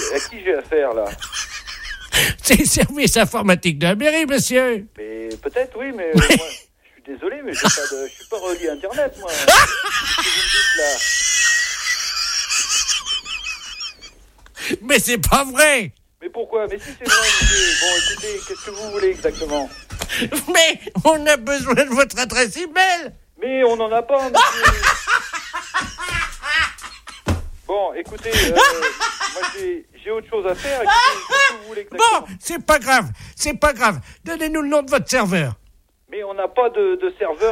à qui j'ai affaire, là? C'est le service informatique de la mairie, monsieur. Mais peut-être, oui, mais moi, je suis désolé, mais je suis pas relié à Internet, moi. Qu'est-ce que vous me dites, là? Mais c'est pas vrai. Mais pourquoi? Mais si, c'est vrai, monsieur. Bon, écoutez, qu'est-ce que vous voulez exactement? Mais on a besoin de votre adresse email. Mais on n'en a pas, monsieur. Bon, écoutez, moi j'ai autre chose à faire. Écoutez, qu'est-ce que vous voulez exactement? Bon, c'est pas grave. Donnez-nous le nom de votre serveur. Mais on n'a pas de serveur.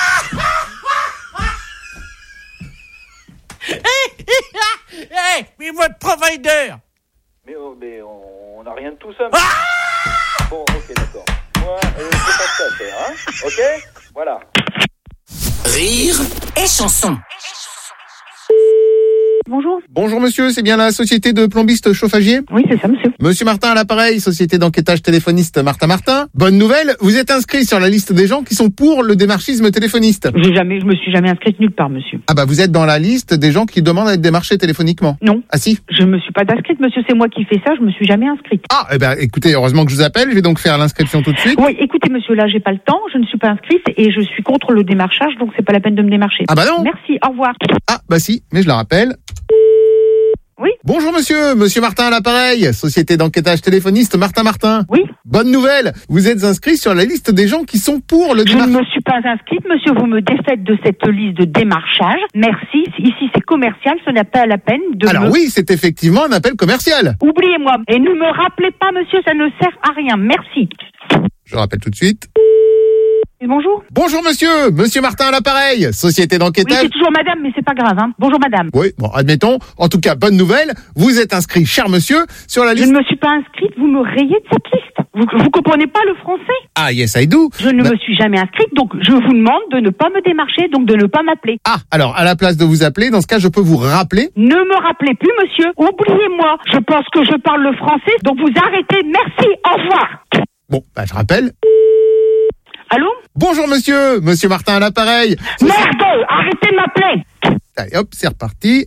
Mais votre provider. Mais on n'a rien de tout ça. Bon, ok, d'accord. Moi, c'est pas ça à faire, hein? Ok? Voilà. Rire et chanson. Bonjour. Bonjour monsieur, c'est bien la société de plombistes chauffagers? Oui, c'est ça, monsieur. Monsieur Martin à l'appareil, société d'enquêtage téléphoniste Martin. Bonne nouvelle, vous êtes inscrit sur la liste des gens qui sont pour le démarchisme téléphoniste. Je me suis jamais inscrite nulle part, monsieur. Ah bah vous êtes dans la liste des gens qui demandent à être démarchés téléphoniquement. Non. Ah si? Je me suis pas inscrite, monsieur, c'est moi qui fais ça, je me suis jamais inscrite. Ah, eh ben écoutez, heureusement que je vous appelle, je vais donc faire l'inscription tout de suite. Oui, écoutez, monsieur, là, j'ai pas le temps, je ne suis pas inscrite et je suis contre le démarchage, donc c'est pas la peine de me démarcher. Ah bah non. Merci, au revoir. Ah bah si, mais je la rappelle. Oui. Bonjour monsieur Martin à l'appareil, société d'enquêtage téléphoniste Martin. Oui. Bonne nouvelle, vous êtes inscrit sur la liste des gens qui sont pour le Je démarchage. ne me suis pas inscrite, monsieur, vous me défaites de cette liste de démarchage. Merci, ici c'est commercial, ce n'est pas la peine de Alors oui, c'est effectivement un appel commercial. Oubliez-moi, et ne me rappelez pas, monsieur, ça ne sert à rien, merci. Je rappelle tout de suite. Bonjour. Bonjour monsieur Martin à l'appareil, société Oui, d'enquêtage. c'est toujours madame, mais c'est pas grave, hein. Bonjour madame. Oui, bon, admettons. En tout cas, bonne nouvelle, vous êtes inscrit, cher monsieur, sur la Je liste. ne me suis pas inscrite, vous me rayez de cette liste. Vous comprenez pas le français? Ah, yes, I do. Je ne me suis jamais inscrite, donc je vous demande de ne pas me démarcher, donc de ne pas m'appeler. Ah, alors, à la place de vous appeler, dans ce cas, je peux vous rappeler. Ne me rappelez plus, monsieur. Oubliez-moi. Je pense que je parle le français, donc vous arrêtez. Merci, au revoir. Bon, bah, je rappelle. Allô? Bonjour monsieur Martin à l'appareil. Merde! Arrêtez de m'appeler! Allez, hop, c'est reparti.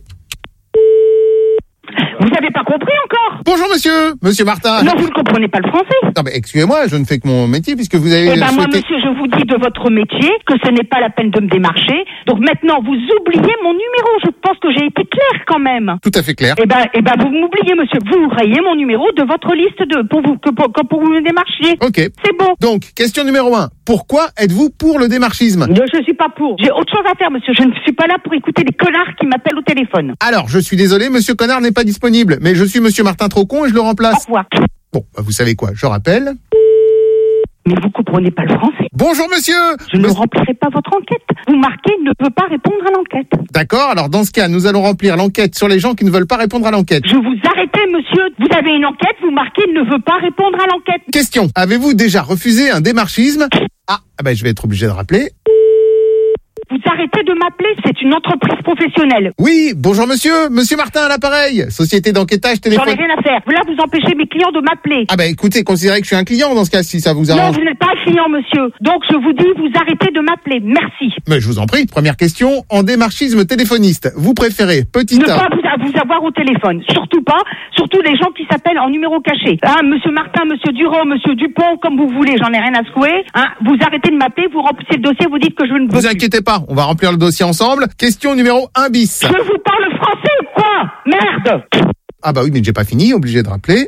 Vous n'avez pas compris encore? Bonjour monsieur Martin. Non, vous ne comprenez pas le français. Non, mais excusez-moi, je ne fais que mon métier, puisque vous avez Eh ben moi, souhaité... monsieur, je vous dis de votre métier que ce n'est pas la peine de me démarcher. Donc maintenant, vous oubliez mon numéro. Je pense que j'ai été claire quand même. Tout à fait clair. Eh ben, vous m'oubliez, monsieur. Vous rayez mon numéro de votre liste pour vous me démarchiez. Ok. C'est bon. Donc, question numéro 1. Pourquoi êtes-vous pour le démarchisme? Je suis pas pour. J'ai autre chose à faire, monsieur. Je ne suis pas là pour écouter des connards qui m'appellent au téléphone. Alors, je suis désolé, monsieur Connard n'est pas disponible, mais je suis monsieur Martin Trocon et je le Au remplace. revoir. Bon, bah, vous savez quoi, je rappelle. Mais vous comprenez pas le français. Bonjour monsieur. Je ne remplirai pas votre enquête. Vous marquez ne peut pas répondre à l'enquête. D'accord, alors dans ce cas, nous allons remplir l'enquête sur les gens qui ne veulent pas répondre à l'enquête. Je vous arrêtez, monsieur. Vous avez une enquête, vous marquez ne veut pas répondre à l'enquête. Question, avez-vous déjà refusé un démarchisme? Ah ben je vais être obligé de rappeler. Vous arrêtez de m'appeler, c'est une entreprise professionnelle. Oui, bonjour monsieur Martin à l'appareil, société d'enquêtage J'en ai téléphone. rien à faire. Là, vous empêchez mes clients de m'appeler. Ah ben écoutez, considérez que je suis un client dans ce cas, si ça vous Non, arrange. vous n'êtes pas un client, monsieur. Donc, je vous dis, vous arrêtez de m'appeler. Merci. Mais je vous en prie, première question, en démarchisme téléphoniste, vous préférez petit Ne A. pas vous avoir au téléphone. Surtout pas. Surtout les gens qui s'appellent en numéro caché. Hein, monsieur Martin, monsieur Durand, monsieur Dupont, comme vous voulez, j'en ai rien à secouer. Hein, vous arrêtez de m'appeler, vous remplissez le dossier, vous dites que je ne veux Vous plus. inquiétez pas, on va remplir le dossier ensemble. Question numéro 1 bis. Je vous parle français ou quoi? Merde! Ah bah oui, mais j'ai pas fini, obligé de rappeler.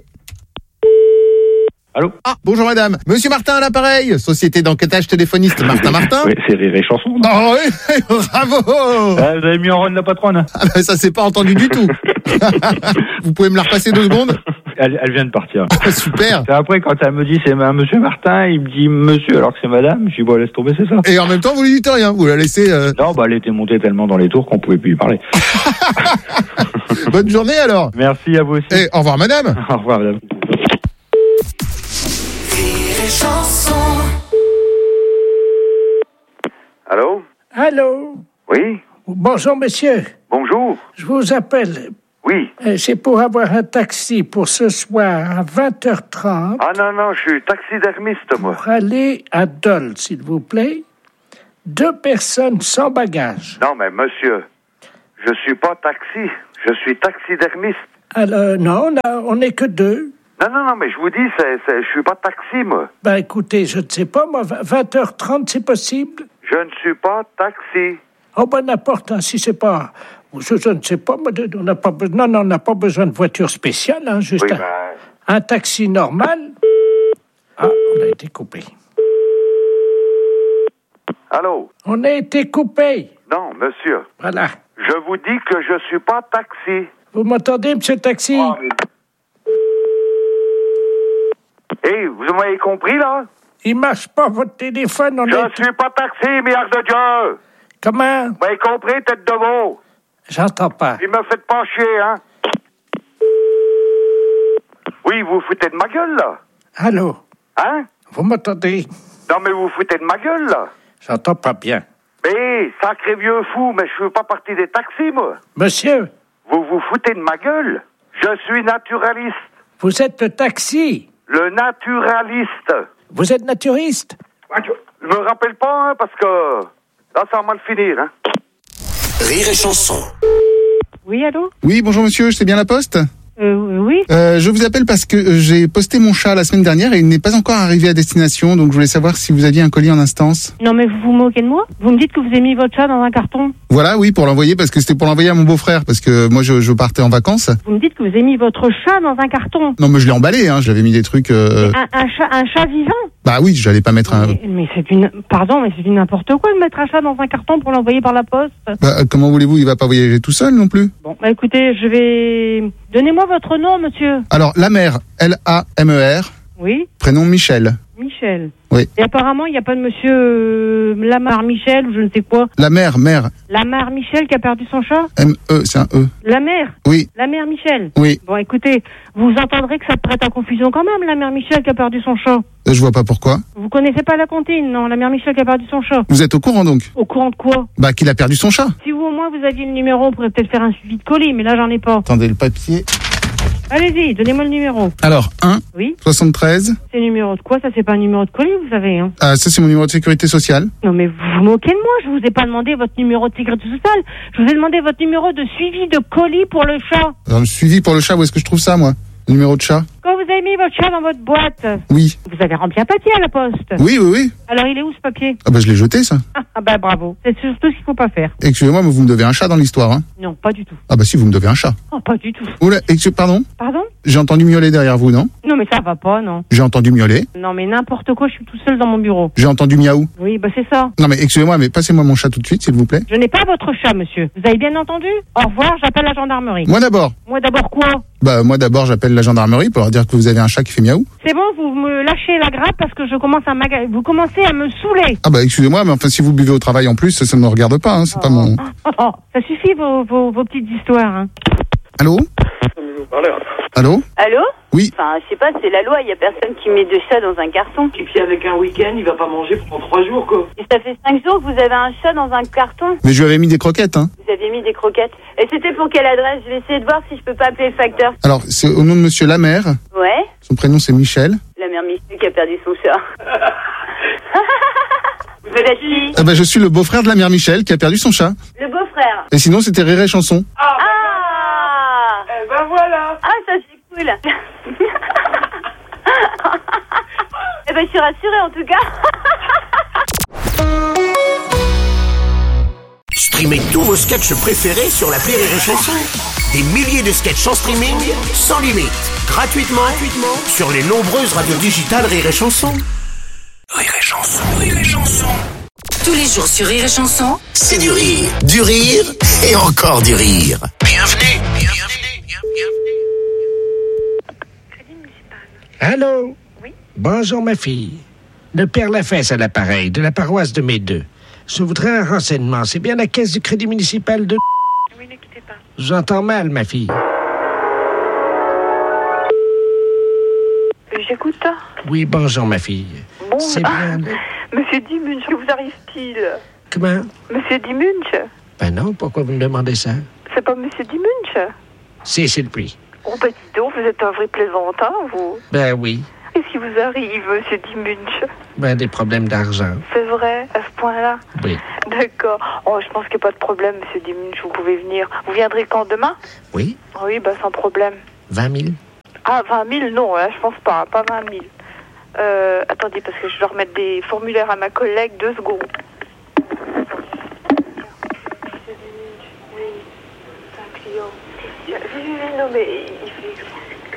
Allô? Ah, bonjour madame. Monsieur Martin à l'appareil, société d'enquêtage téléphoniste Martin. Oui, c'est Rire et Chanson. Oh oui, bravo. Vous avez mis en rôle la patronne. Ah bah ça s'est pas entendu du tout. Vous pouvez me la repasser 2 secondes? Elle vient de partir. Ah, super. Et après, quand elle me dit c'est monsieur Martin, il me dit monsieur alors que c'est madame. Je dis bon, laisse tomber, c'est ça. Et en même temps, vous lui dites rien, vous la laissez... Non, bah elle était montée tellement dans les tours qu'on pouvait plus y parler. Bonne journée alors. Merci à vous aussi. Et au revoir madame. Au revoir, madame. Allô? Allô? Oui? Bonjour, monsieur. Bonjour? Je vous appelle. Oui? C'est pour avoir un taxi pour ce soir à 20h30 Ah non, je suis taxidermiste, moi. pour aller à Dole, s'il vous plaît. 2 personnes sans bagage. Non, mais monsieur, je suis pas taxi, je suis taxidermiste. Alors, non, on n'est que deux. Non, mais je vous dis, je suis pas taxi, moi. Ben, écoutez, je ne sais pas, moi, 20h30, c'est possible? Je ne suis pas taxi. Oh, ben, n'importe, hein, si c'est pas... Je ne sais pas, on n'a pas besoin... Non, on n'a pas besoin de voiture spéciale, hein, juste Oui, un taxi normal. Ah, on a été coupé. Allô? On a été coupé. Non, monsieur. Voilà. Je vous dis que je suis pas taxi. Vous m'entendez, monsieur Taxi? Hey, vous m'avez compris, là? Il marche pas, votre téléphone, Je suis pas taxi, merde de Dieu! Comment? Vous m'avez compris, tête de veau? J'entends pas. Il me fait pas chier, hein? Oui, vous foutez de ma gueule, là? Allô? Hein? Vous m'entendez? Non, mais vous foutez de ma gueule, là? J'entends pas bien. Mais, sacré vieux fou, mais je fais pas partie des taxis, moi. Monsieur, Vous vous foutez de ma gueule? Je suis naturaliste. vous êtes le taxi. Le naturaliste. Vous êtes naturiste. Je me rappelle pas, hein, parce que là, ça va mal finir, hein. Rire et chanson. Oui, allô? Oui, bonjour monsieur, c'est bien la poste? Oui. Je vous appelle parce que j'ai posté mon chat la semaine dernière et il n'est pas encore arrivé à destination, donc je voulais savoir si vous aviez un colis en instance. Non, mais vous vous moquez de moi? Vous me dites que vous avez mis votre chat dans un carton? Voilà, oui, pour l'envoyer, parce que c'était pour l'envoyer à mon beau-frère, parce que moi je partais en vacances. Vous me dites que vous avez mis votre chat dans un carton? Non, mais je l'ai emballé, hein, j'avais mis des trucs... Un chat vivant? Bah oui, j'allais pas mettre un... Mais c'est du... Pardon, mais c'est du n'importe quoi de mettre un chat dans un carton pour l'envoyer par la poste. Bah, comment voulez-vous, il va pas voyager tout seul non plus? Bon, bah écoutez, je vais... Donnez-moi votre nom, monsieur. Alors, la mère, L-A-M-E-R, Oui, prénom Michel. Michel. Oui. Et apparemment, il n'y a pas de monsieur Lamar Michel ou je ne sais quoi. La mère, Lamar Michel qui a perdu son chat? M-E, c'est un E. La mère? Oui, La mère Michel? oui, Bon, écoutez, vous entendrez que ça prête à confusion quand même, la mère Michel qui a perdu son chat. je vois pas pourquoi. Vous connaissez pas la comptine, non? La mère Michel qui a perdu son chat. Vous êtes au courant donc? Au courant de quoi? Bah, qu'il a perdu son chat. Si vous, au moins, vous aviez le numéro, on pourrait peut-être faire un suivi de colis, mais là, j'en ai pas. Attendez, le papier. Allez-y, donnez-moi le numéro. Alors, 1, Oui? 73. C'est le numéro de quoi? Ça, c'est pas un numéro de colis, vous savez, hein? Ah, ça c'est mon numéro de sécurité sociale. Non, mais vous vous moquez de moi. Je vous ai pas demandé votre numéro de sécurité sociale. Je vous ai demandé votre numéro de suivi de colis pour le chat. Alors, le suivi pour le chat, où est-ce que je trouve ça, moi? Le numéro de chat? Quand vous avez mis votre chat dans votre boîte, Oui. vous avez rempli un papier à la poste. Oui. Alors, il est où ce papier? Ah bah, je l'ai jeté, ça. Ah bah bravo. C'est surtout ce qu'il faut pas faire. Excusez-moi, mais vous me devez un chat dans l'histoire, hein? Non, pas du tout. Ah bah si, vous me devez un chat. Oh, pas du tout. Oula, pardon? Pardon? J'ai entendu miauler derrière vous, non? Non, mais ça va pas, non. J'ai entendu miauler. Non, mais n'importe quoi, je suis tout seul dans mon bureau. J'ai entendu miaou. Oui, bah c'est ça. Non mais excusez-moi, mais passez-moi mon chat tout de suite, s'il vous plaît. Je n'ai pas votre chat, monsieur. Vous avez bien entendu? Au revoir, j'appelle la gendarmerie. Moi d'abord. Moi d'abord quoi? Bah moi d'abord, j'appelle la gendarmerie pour leur dire que vous avez un chat qui fait miaou. C'est bon, vous me lâchez la grappe parce que je commence à vous commencez à me saouler. Ah bah excusez-moi, mais enfin si vous buvez au travail en plus, ça ne me regarde pas, hein, c'est pas mon... Oh, ça suffit vos petites histoires, hein. Allô? Allô? Allô? Oui. Enfin, je sais pas, c'est la loi, il y a personne qui met de chat dans un carton. Et puis avec un week-end, il va pas manger pendant 3 jours, quoi. Et ça fait 5 jours que vous avez un chat dans un carton. Mais je lui avais mis des croquettes, hein. Vous aviez mis des croquettes. Et c'était pour quelle adresse? Je vais essayer de voir si je peux pas appeler le facteur. Alors, c'est au nom de monsieur Lamère. Ouais? Son prénom c'est Michel. La mère Michel qui a perdu son chat. Vous êtes qui? Ah bah je suis le beau-frère de la mère Michel qui a perdu son chat. Le beau-frère. Et sinon c'était Rire et Chanson. Ah! Eh ben voilà. Ah, ça c'est cool. Eh ben, je suis rassurée en tout cas. Streamez tous vos sketchs préférés sur l'appli Rire et Chanson. Des milliers de sketchs en streaming, sans limite, gratuitement sur les nombreuses radios digitales Rire et Chanson. Rire et Chanson, Rire et Chanson. Tous les jours sur Rire et Chanson, c'est du rire et encore du rire. Bienvenue. Allô? Oui. Bonjour, ma fille. Le père Lafesse à l'appareil, de la paroisse de Médeux. Je voudrais un renseignement. C'est bien la caisse du crédit municipal de... Oui, ne quittez pas. J'entends mal, ma fille. J'écoute. Oui, bonjour, ma fille. Bon, C'est bien... Monsieur Dimunch, que vous arrive-t-il? Comment? Monsieur Dimunch? Ben non, pourquoi vous me demandez ça? C'est pas Monsieur Dimunch? C'est le prix. Oh, bah dis donc, vous êtes un vrai plaisantin, vous. Ben oui. Qu'est-ce qui vous arrive, monsieur Dimunch? Ben, des problèmes d'argent. C'est vrai, à ce point-là? Oui. D'accord. Oh, je pense qu'il n'y a pas de problème, monsieur Dimunch, vous pouvez venir. Vous viendrez quand, demain? Oui. Oui, bah sans problème. 20 000? Ah, 20 000, non, là, je pense pas 20 000. Attendez, parce que je dois remettre des formulaires à ma collègue, 2 secondes. Non, mais il fait...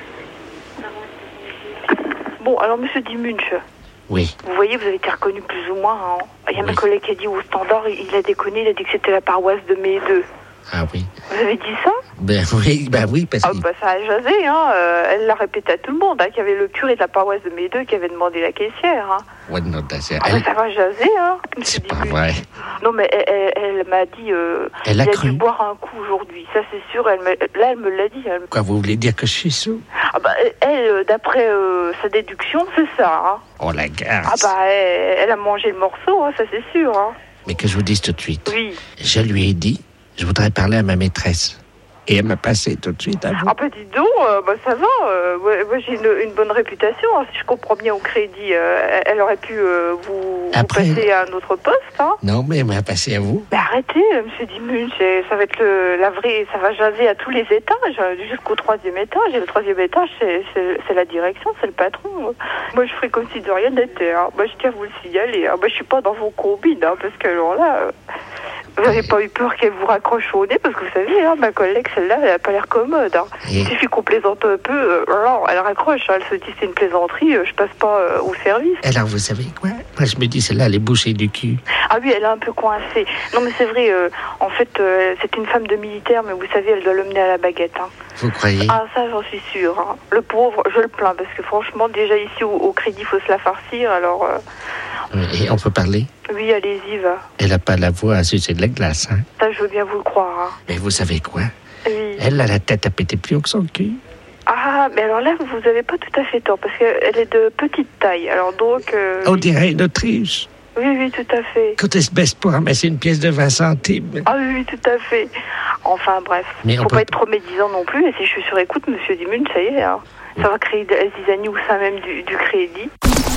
Bon, alors, monsieur Dimunch. Oui. Vous voyez, vous avez été reconnu plus ou moins. Hein. Il y a ma collègue qui a dit au standard, il a déconné, il a dit que c'était la paroisse de Médeux. Ah oui. Vous avez dit ça? Ben oui, parce que... Ah bah ça a jasé, hein. Elle l'a répété à tout le monde, hein, qu'il y avait le curé de la paroisse de Médeux qui avait demandé la caissière. Hein. Ouais, non, ça va jaser, hein. C'est pas vrai. Non, mais elle m'a dit... elle a cru. Dû boire un coup aujourd'hui, ça c'est sûr. Elle me l'a dit. Quoi, vous voulez dire que je suis sous? Ah bah, elle, d'après sa déduction, c'est ça. Hein. Oh, la garce. Ah bah, elle a mangé le morceau, hein, ça c'est sûr. Hein. Mais que je vous dise tout de suite. Oui. Je lui ai dit, je voudrais parler à ma maîtresse. Et elle m'a passé tout de suite à vous. Ah bah dis donc, bah ça va. Moi j'ai une bonne réputation. Hein, si je comprends bien au crédit, elle aurait pu vous passer à un autre poste. Hein. Non, mais elle m'a passé à vous. Mais arrêtez, monsieur Dimunch. Ça va être la vraie. Ça va jaser à tous les étages, jusqu'au 3e étage. Et le 3e étage, c'est la direction, c'est le patron. Moi je ferai comme si de rien n'était. Hein. Moi je tiens à vous le signaler. Hein. Moi je suis pas dans vos combines, hein, parce que alors là. Vous n'avez pas eu peur qu'elle vous raccroche au nez? Parce que vous savez, hein, ma collègue, celle-là, elle n'a pas l'air commode. Hein. Il suffit qu'on plaisante un peu, alors elle raccroche. Hein, elle se dit, c'est une plaisanterie, je passe pas au service. Alors, vous savez quoi? Moi, je me dis, celle-là, elle est bouchée du cul. Ah oui, elle est un peu coincée. Non, mais c'est vrai, en fait, c'est une femme de militaire, mais vous savez, elle doit l'emmener à la baguette. Hein. Vous croyez? Ah, ça, j'en suis sûre. Hein. Le pauvre, je le plains, parce que franchement, déjà ici, au crédit, il faut se la farcir, alors... Et on peut parler? Oui, allez-y, va. Elle n'a pas la voix à sucer de la glace, hein? Ça, je veux bien vous le croire. Hein. Mais vous savez quoi? Oui. Elle a la tête à péter plus haut que son cul. Ah, mais alors là, vous n'avez pas tout à fait tort, parce qu'elle est de petite taille, alors donc... On dirait une Autriche. Oui, tout à fait. Quand elle se baisse pour ramasser une pièce de 20 centimes. Ah oui, tout à fait. Enfin, bref. Mais faut pas être trop médisant non plus, et si je suis sur écoute, monsieur Dimunch, ça y est, hein. Ça va créer des zizanie au sein même du crédit.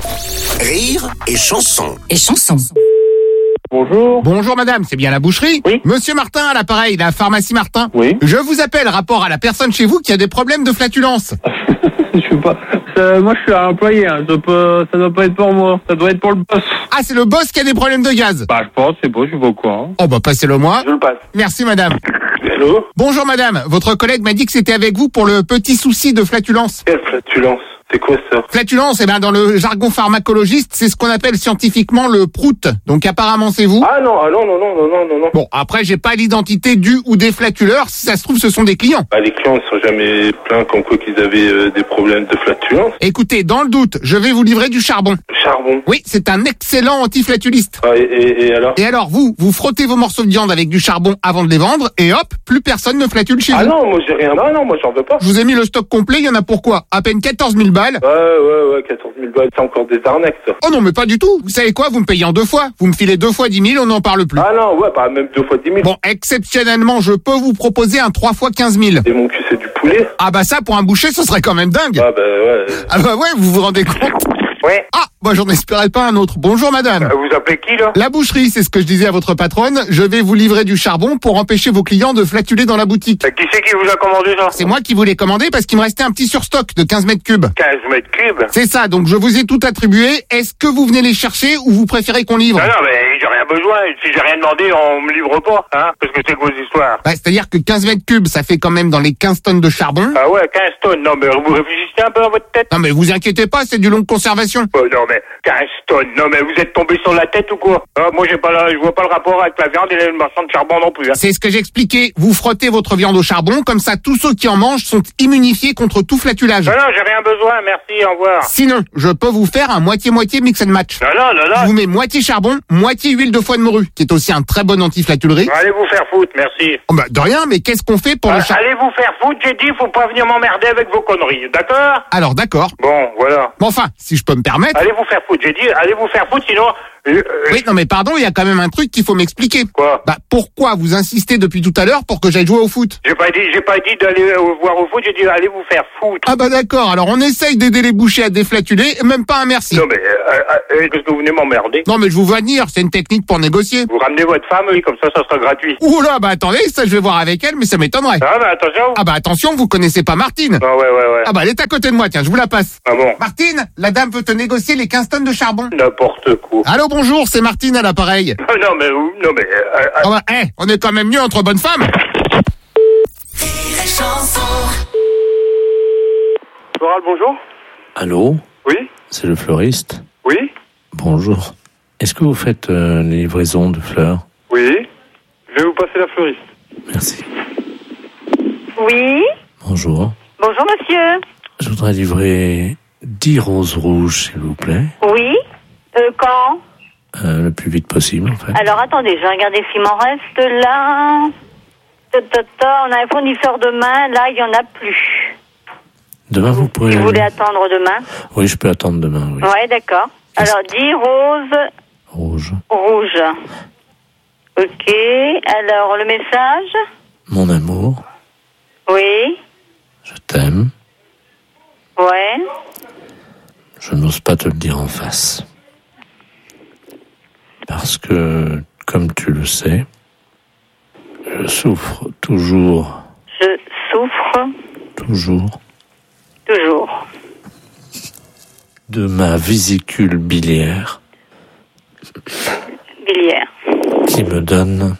Rire et chanson. Bonjour. Bonjour madame, c'est bien la boucherie? Oui. Monsieur Martin à l'appareil, la pharmacie Martin. Oui. Je vous appelle rapport à la personne chez vous qui a des problèmes de flatulence. Je sais pas. Moi je suis un employé, hein. Ça doit pas être pour moi, ça doit être pour le boss. Ah, c'est le boss qui a des problèmes de gaz? Bah je pense, c'est beau, je suis pas au courant. Oh bah passez-le moi. Je le passe. Merci madame. Allô? Bonjour madame, votre collègue m'a dit que c'était avec vous pour le petit souci de flatulence. Quelle flatulence? C'est quoi ça? Flatulence, dans le jargon pharmacologiste, c'est ce qu'on appelle scientifiquement le prout. Donc apparemment c'est vous. Ah non. Bon, après j'ai pas l'identité du ou des flatuleurs, si ça se trouve ce sont des clients. Bah les clients ne sont jamais plaints comme quoi qu'ils avaient des problèmes de flatulence. Écoutez, dans le doute, je vais vous livrer du charbon. Charbon? Oui, c'est un excellent antiflatuliste. Ah, et alors? Et alors vous frottez vos morceaux de viande avec du charbon avant de les vendre, et hop, plus personne ne flatule chez vous. Ah non, moi j'ai rien. Non, moi j'en veux pas. Je vous ai mis le stock complet, il y en a pour quoi? À peine 14 000 balles. Ouais, 14 000 balles, c'est encore des arnaques, ça. Oh non, mais pas du tout. Vous savez quoi? Vous me payez en 2 fois. Vous me filez 2 fois 10 000, on n'en parle plus. Ah non, ouais, bah même 2 fois 10 000. Bon, exceptionnellement, je peux vous proposer un 3 fois 15 000. Et mon cul, c'est du poulet? Ah bah ça, pour un boucher, ce serait quand même dingue. Ah bah ouais. Ah bah ouais, vous vous rendez compte? Ouais. Ah, bah j'en espérais pas un autre. Bonjour madame. Vous appelez qui là? La boucherie, c'est ce que je disais à votre patronne. Je vais vous livrer du charbon pour empêcher vos clients de flatuler dans la boutique. Qui c'est qui vous a commandé ça? C'est moi qui vous l'ai commandé parce qu'il me restait un petit surstock de 15 mètres cubes. 15 mètres cubes? C'est ça, donc je vous ai tout attribué. Est-ce que vous venez les chercher ou vous préférez qu'on livre? Non, mais j'ai rien besoin. Si j'ai rien demandé, on me livre pas, hein? Parce que c'est que vos histoires. Bah, c'est-à-dire que 15 mètres cubes, ça fait quand même dans les 15 tonnes de charbon. Ah ouais, 15 tonnes. Non, mais vous réfléchissez un peu dans votre tête. Non, mais vous inquiétez pas, c'est du longue conservation. Oh, non, mais 15 tonnes. Non, mais vous êtes tombé sur la tête ou quoi? Moi, je vois pas le rapport avec la viande et le marchand de charbon non plus, hein. C'est ce que j'expliquais. Vous frottez votre viande au charbon, comme ça tous ceux qui en mangent sont immunifiés contre tout flatulage. Non, j'ai rien besoin, merci, au revoir. Sinon, je peux vous faire un moitié-moitié mix and match. Non. Je vous mets moitié charbon, moitié huile de foie de morue, qui est aussi un très bon antiflatulerie. Allez vous faire foutre, merci. Oh bah, de rien, mais qu'est-ce qu'on fait pour le charbon? Allez vous faire foutre, j'ai dit, faut pas venir m'emmerder avec vos conneries, d'accord? là. Alors, d'accord. Bon, voilà. Bon, enfin, si je peux me permettre... Allez vous faire foutre, j'ai dit, allez vous faire foutre, sinon... Oui, non mais pardon, il y a quand même un truc qu'il faut m'expliquer. Quoi? Bah, pourquoi vous insistez depuis tout à l'heure pour que j'aille jouer au foot? J'ai pas dit d'aller voir au foot, j'ai dit allez vous faire foutre. Ah bah d'accord, alors on essaye d'aider les bouchers à déflatuler, même pas un merci. Non mais, qu'est-ce que vous venez m'emmerder? Non mais je vous vois venir, c'est une technique pour négocier. Vous ramenez votre femme, oui, comme ça sera gratuit. Ouh là, bah attendez, ça je vais voir avec elle, mais ça m'étonnerait. Ah bah attention. Ah bah attention, vous connaissez pas Martine. Ah ouais. Ah bah elle est à côté de moi, tiens, je vous la passe. Ah bon? Martine, la dame veut te négocier les 15 tonnes de charbon. N'importe quoi. Allô, bonjour, c'est Martine à l'appareil. Non mais... Ah bah, on est quand même mieux entre bonnes femmes. Floral, bonjour. Allô? Oui. C'est le fleuriste? Oui. Bonjour. Est-ce que vous faites les livraisons de fleurs? Oui. Je vais vous passer la fleuriste. Merci. Oui. Bonjour. Bonjour, monsieur. Je voudrais livrer 10 roses rouges, s'il vous plaît. Oui. Quand? Le plus vite possible, en fait. Alors, attendez, je vais regarder s'il m'en reste là. On a un fournisseur demain. Là, il n'y en a plus. Demain, vous pourrez... Vous voulez attendre demain? Oui, je peux attendre demain, oui. Ouais, d'accord. Alors, 10 roses... Rouges. Rouges. Ok. Alors, le message? Mon amour, Oui. je t'aime. Ouais. Je n'ose pas te le dire en face. Parce que, comme tu le sais, je souffre toujours. Je souffre Toujours. toujours. De ma vésicule biliaire. Biliaire. Qui me donne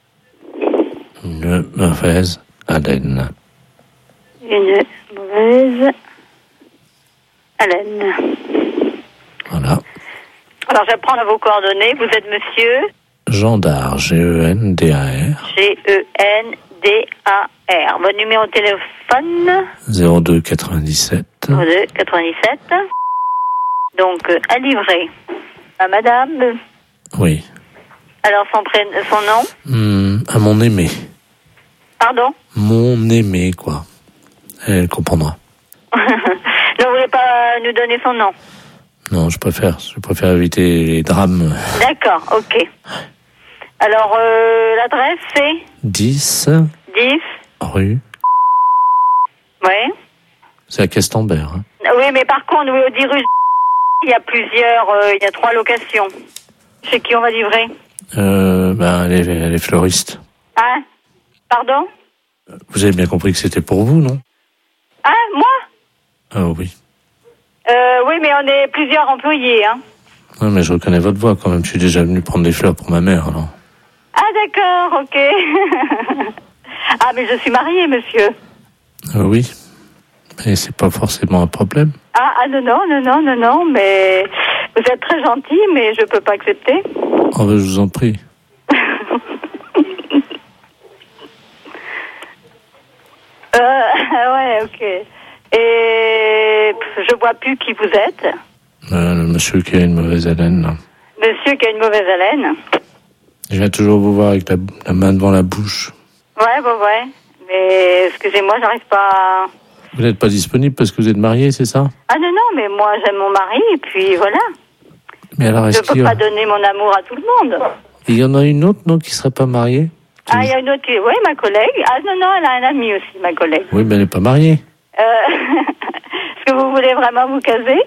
une mauvaise haleine. Une mauvaise haleine. Voilà. Alors, je vais prendre vos coordonnées. Vous êtes monsieur Gendar, G-E-N-D-A-R. G-E-N-D-A-R. Votre numéro de téléphone 02 97 02 97. Donc, à livrer. À madame. Oui. Alors, son nom À mon aimé. Pardon? Mon aimé, quoi. Elle comprendra. Non, vous voulez pas nous donner son nom? Non, je préfère éviter les drames. D'accord, ok. Alors, l'adresse, c'est 10 rue. Oui. C'est à Questembert. Hein. Oui, mais par contre, oui, au 10 rue, il y a il y a 3 locations. Chez qui on va livrer? Elle est fleuriste. Hein? Pardon? Vous avez bien compris que c'était pour vous, non? Hein? Moi? Ah oui. Oui, mais on est plusieurs employés, hein. Non, mais je reconnais votre voix quand même. Je suis déjà venu prendre des fleurs pour ma mère, alors. Ah, d'accord, ok. Ah, mais je suis mariée, monsieur. Oui. Mais c'est pas forcément un problème. Ah, non, mais vous êtes très gentil, mais je peux pas accepter. Oh, ben, je vous en prie. Ouais, ok. Et je vois plus qui vous êtes. Le monsieur qui a une mauvaise haleine, là. Monsieur qui a une mauvaise haleine. Je viens toujours vous voir avec la main devant la bouche. Ouais. Mais excusez-moi, j'arrive pas... Vous n'êtes pas disponible parce que vous êtes marié, c'est ça? Ah non, mais moi j'aime mon mari et puis voilà. Mais alors, je peux pas donner mon amour à tout le monde. Il y en a une autre, non, qui serait pas mariée? Ah, il y a une autre qui... Oui, ma collègue. Ah non, elle a un ami aussi, ma collègue. Oui, mais elle n'est pas mariée. Est-ce que vous voulez vraiment vous caser?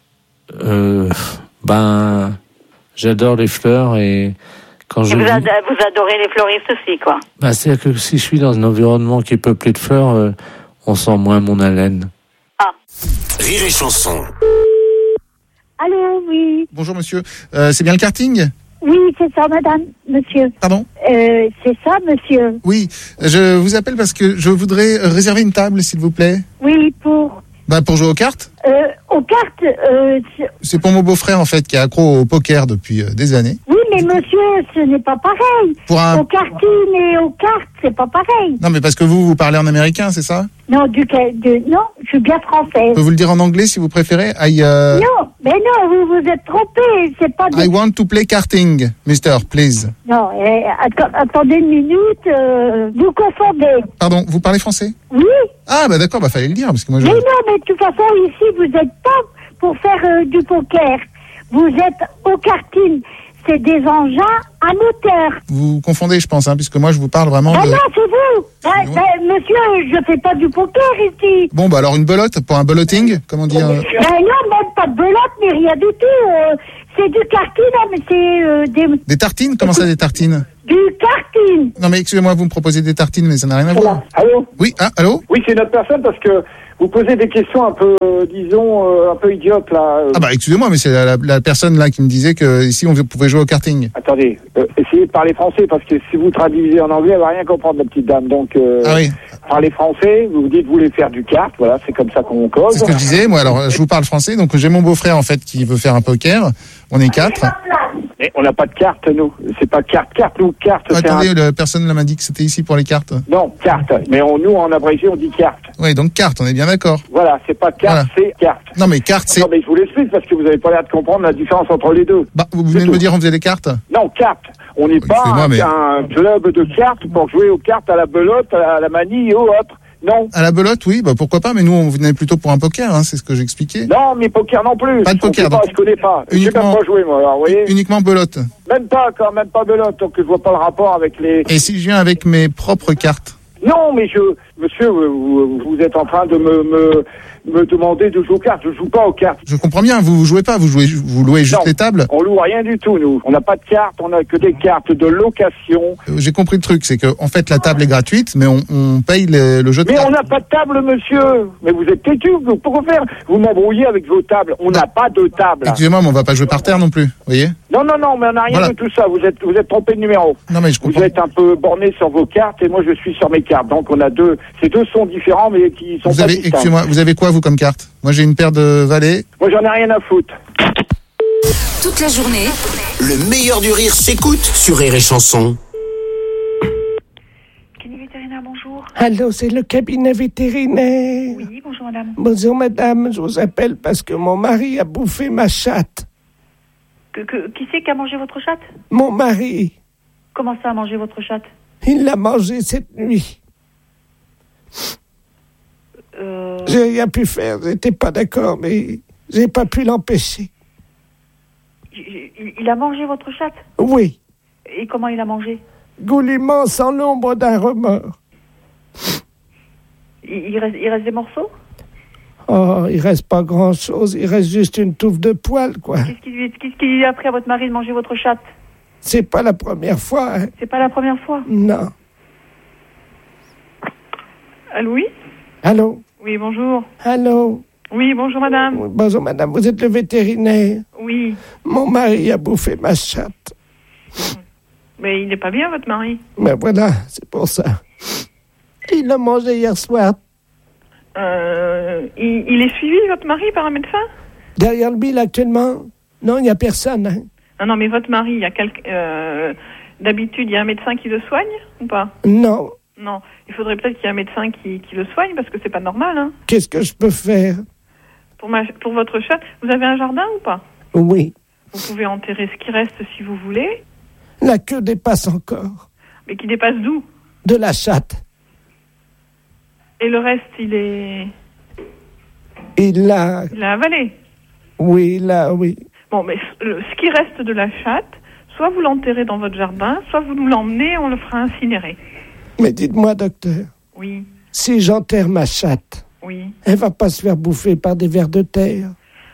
J'adore les fleurs et quand je... Vous adorez les fleuristes aussi, quoi. C'est-à-dire que si je suis dans un environnement qui est peuplé de fleurs, on sent moins mon haleine. Ah. Rire et chanson. Allô, oui. Bonjour monsieur, c'est bien le karting? Oui, c'est ça, madame, monsieur. Pardon? C'est ça, monsieur. Oui, je vous appelle parce que je voudrais réserver une table, s'il vous plaît. Oui, pour... Pour jouer aux cartes. Aux cartes, c'est pour mon beau-frère, en fait, qui est accro au poker depuis des années. Oui, mais monsieur, ce n'est pas pareil. Au karting et aux cartes, c'est pas pareil. Non, mais parce que vous parlez en américain, c'est ça? Non, non, je suis bien française. Je peux vous le dire en anglais, si vous préférez? Non, Mais non, vous vous êtes trompé. C'est pas. I want to play karting, mister, please. Non, attendez une minute. Vous confondez. Pardon, vous parlez français? Oui. Ah, bah d'accord, fallait le dire, parce que moi Mais non, mais de toute façon, ici, vous n'êtes pas pour faire du poker. Vous êtes au karting. C'est des engins à moteur. Vous confondez, je pense, puisque moi, je vous parle vraiment non, c'est vous. Monsieur, je fais pas du poker ici. Bon, bah alors une belote, pour un beloting, comme on dit. Non, même pas de belote, mais rien du tout. C'est du karting, mais c'est des... Des tartines? Comment ça, des tartines? Du karting. Non, mais excusez-moi, vous me proposez des tartines, mais ça n'a rien à voir. Allô? Oui, allô? Oui, c'est notre personne parce que vous posez des questions un peu, disons, un peu idiotes, là. Ah bah, excusez-moi, mais c'est la personne, là, qui me disait que ici, on pouvait jouer au karting. Attendez, essayez de parler français, parce que si vous traduisez en anglais, elle va rien comprendre, la petite dame. Donc, ah oui. Parlez français, vous dites que vous voulez faire du kart, voilà, c'est comme ça qu'on cause. C'est ce que je disais, moi, alors, je vous parle français, donc j'ai mon beau-frère, en fait, qui veut faire un poker. On est 4. Mais on n'a pas de carte, nous. C'est pas carte, nous, carte. Attendez, personne là m'a dit que c'était ici pour les cartes. Non, carte. Mais nous, en abrégé, on dit carte. Oui, donc carte, on est bien d'accord. Voilà, c'est pas carte, c'est carte. Non, mais carte, c'est... Non, mais je vous l'explique parce que vous n'avez pas l'air de comprendre la différence entre les deux. Bah, vous venez de me dire on faisait des cartes? Non, carte. On n'est pas un club de cartes pour jouer aux cartes à la belote, à la manille ou autre. Non. À la belote, oui, bah pourquoi pas, mais nous on venait plutôt pour un poker, c'est ce que j'expliquais. Non, mais poker non plus. Pas de poker, donc. Je connais pas. Uniquement, je sais même pas jouer, moi, alors, vous voyez. Uniquement belote. Même pas belote, donc je vois pas le rapport avec les... Et si je viens avec mes propres cartes? Non, mais monsieur, vous êtes en train de me demander de jouer aux cartes. Je joue pas aux cartes. Je comprends bien, vous jouez pas, vous louez juste les tables. On loue rien du tout, nous. On n'a pas de cartes, on a que des cartes de location. J'ai compris le truc, c'est que en fait la table est gratuite, mais on paye le jeu de cartes. Mais on n'a pas de table, monsieur. Mais vous êtes têtu, pourquoi faire? Vous m'embrouillez avec vos tables. On n'a pas de table. Excusez-moi, mais on va pas jouer par terre non plus, vous voyez? Non, mais on n'a rien de tout ça. Vous êtes trompé de numéro. Non, mais je comprends. Vous êtes un peu borné sur vos cartes et moi je suis sur mes cartes. Donc on a ces deux sons différents mais qui sont pas distincts. Excusez-moi, vous avez quoi vous comme carte? Moi j'ai une paire de valets. Moi j'en ai rien à foutre. Toute la journée, le meilleur du rire s'écoute sur Rire et Chanson. Cabinet vétérinaire, bonjour. Allô, c'est le cabinet vétérinaire. Oui, bonjour madame. Bonjour madame, je vous appelle parce que mon mari a bouffé ma chatte. Qui c'est qui a mangé votre chatte? Mon mari. Comment ça a mangé votre chatte? Il l'a mangée cette nuit. J'ai rien pu faire, j'étais pas d'accord, mais j'ai pas pu l'empêcher. Il a mangé votre chatte? Oui. Et comment il a mangé? Goulûment, sans l'ombre d'un remords. Il reste des morceaux? Oh, il reste pas grand-chose, il reste juste une touffe de poils, quoi. Qu'est-ce qui a pris à votre mari de manger votre chatte? C'est pas la première fois. C'est pas la première fois? Non. Allô, oui? Allô? Oui, bonjour. Allô? Oui, bonjour madame. Oui, bonjour madame, vous êtes le vétérinaire? Oui. Mon mari a bouffé ma chatte. Mais il n'est pas bien, votre mari? Mais voilà, c'est pour ça. Il l'a mangé hier soir. Il est suivi, votre mari, par un médecin? Derrière le bill, actuellement? Non, il n'y a personne. Ah non, mais votre mari, il y a d'habitude, il y a un médecin qui le soigne, ou pas? Non. Non, il faudrait peut-être qu'il y ait un médecin qui le soigne, parce que c'est pas normal, Qu'est-ce que je peux faire? Pour votre chatte, vous avez un jardin ou pas? Oui. Vous pouvez enterrer ce qui reste si vous voulez. La queue dépasse encore. Mais qui dépasse d'où? De la chatte. Et le reste, il est... Il l'a avalé? Oui, oui. Bon, mais ce qui reste de la chatte, soit vous l'enterrez dans votre jardin, soit vous nous l'emmenez, on le fera incinérer. Mais dites-moi, docteur. Oui. Si j'enterre ma chatte, oui. Elle va pas se faire bouffer par des vers de terre?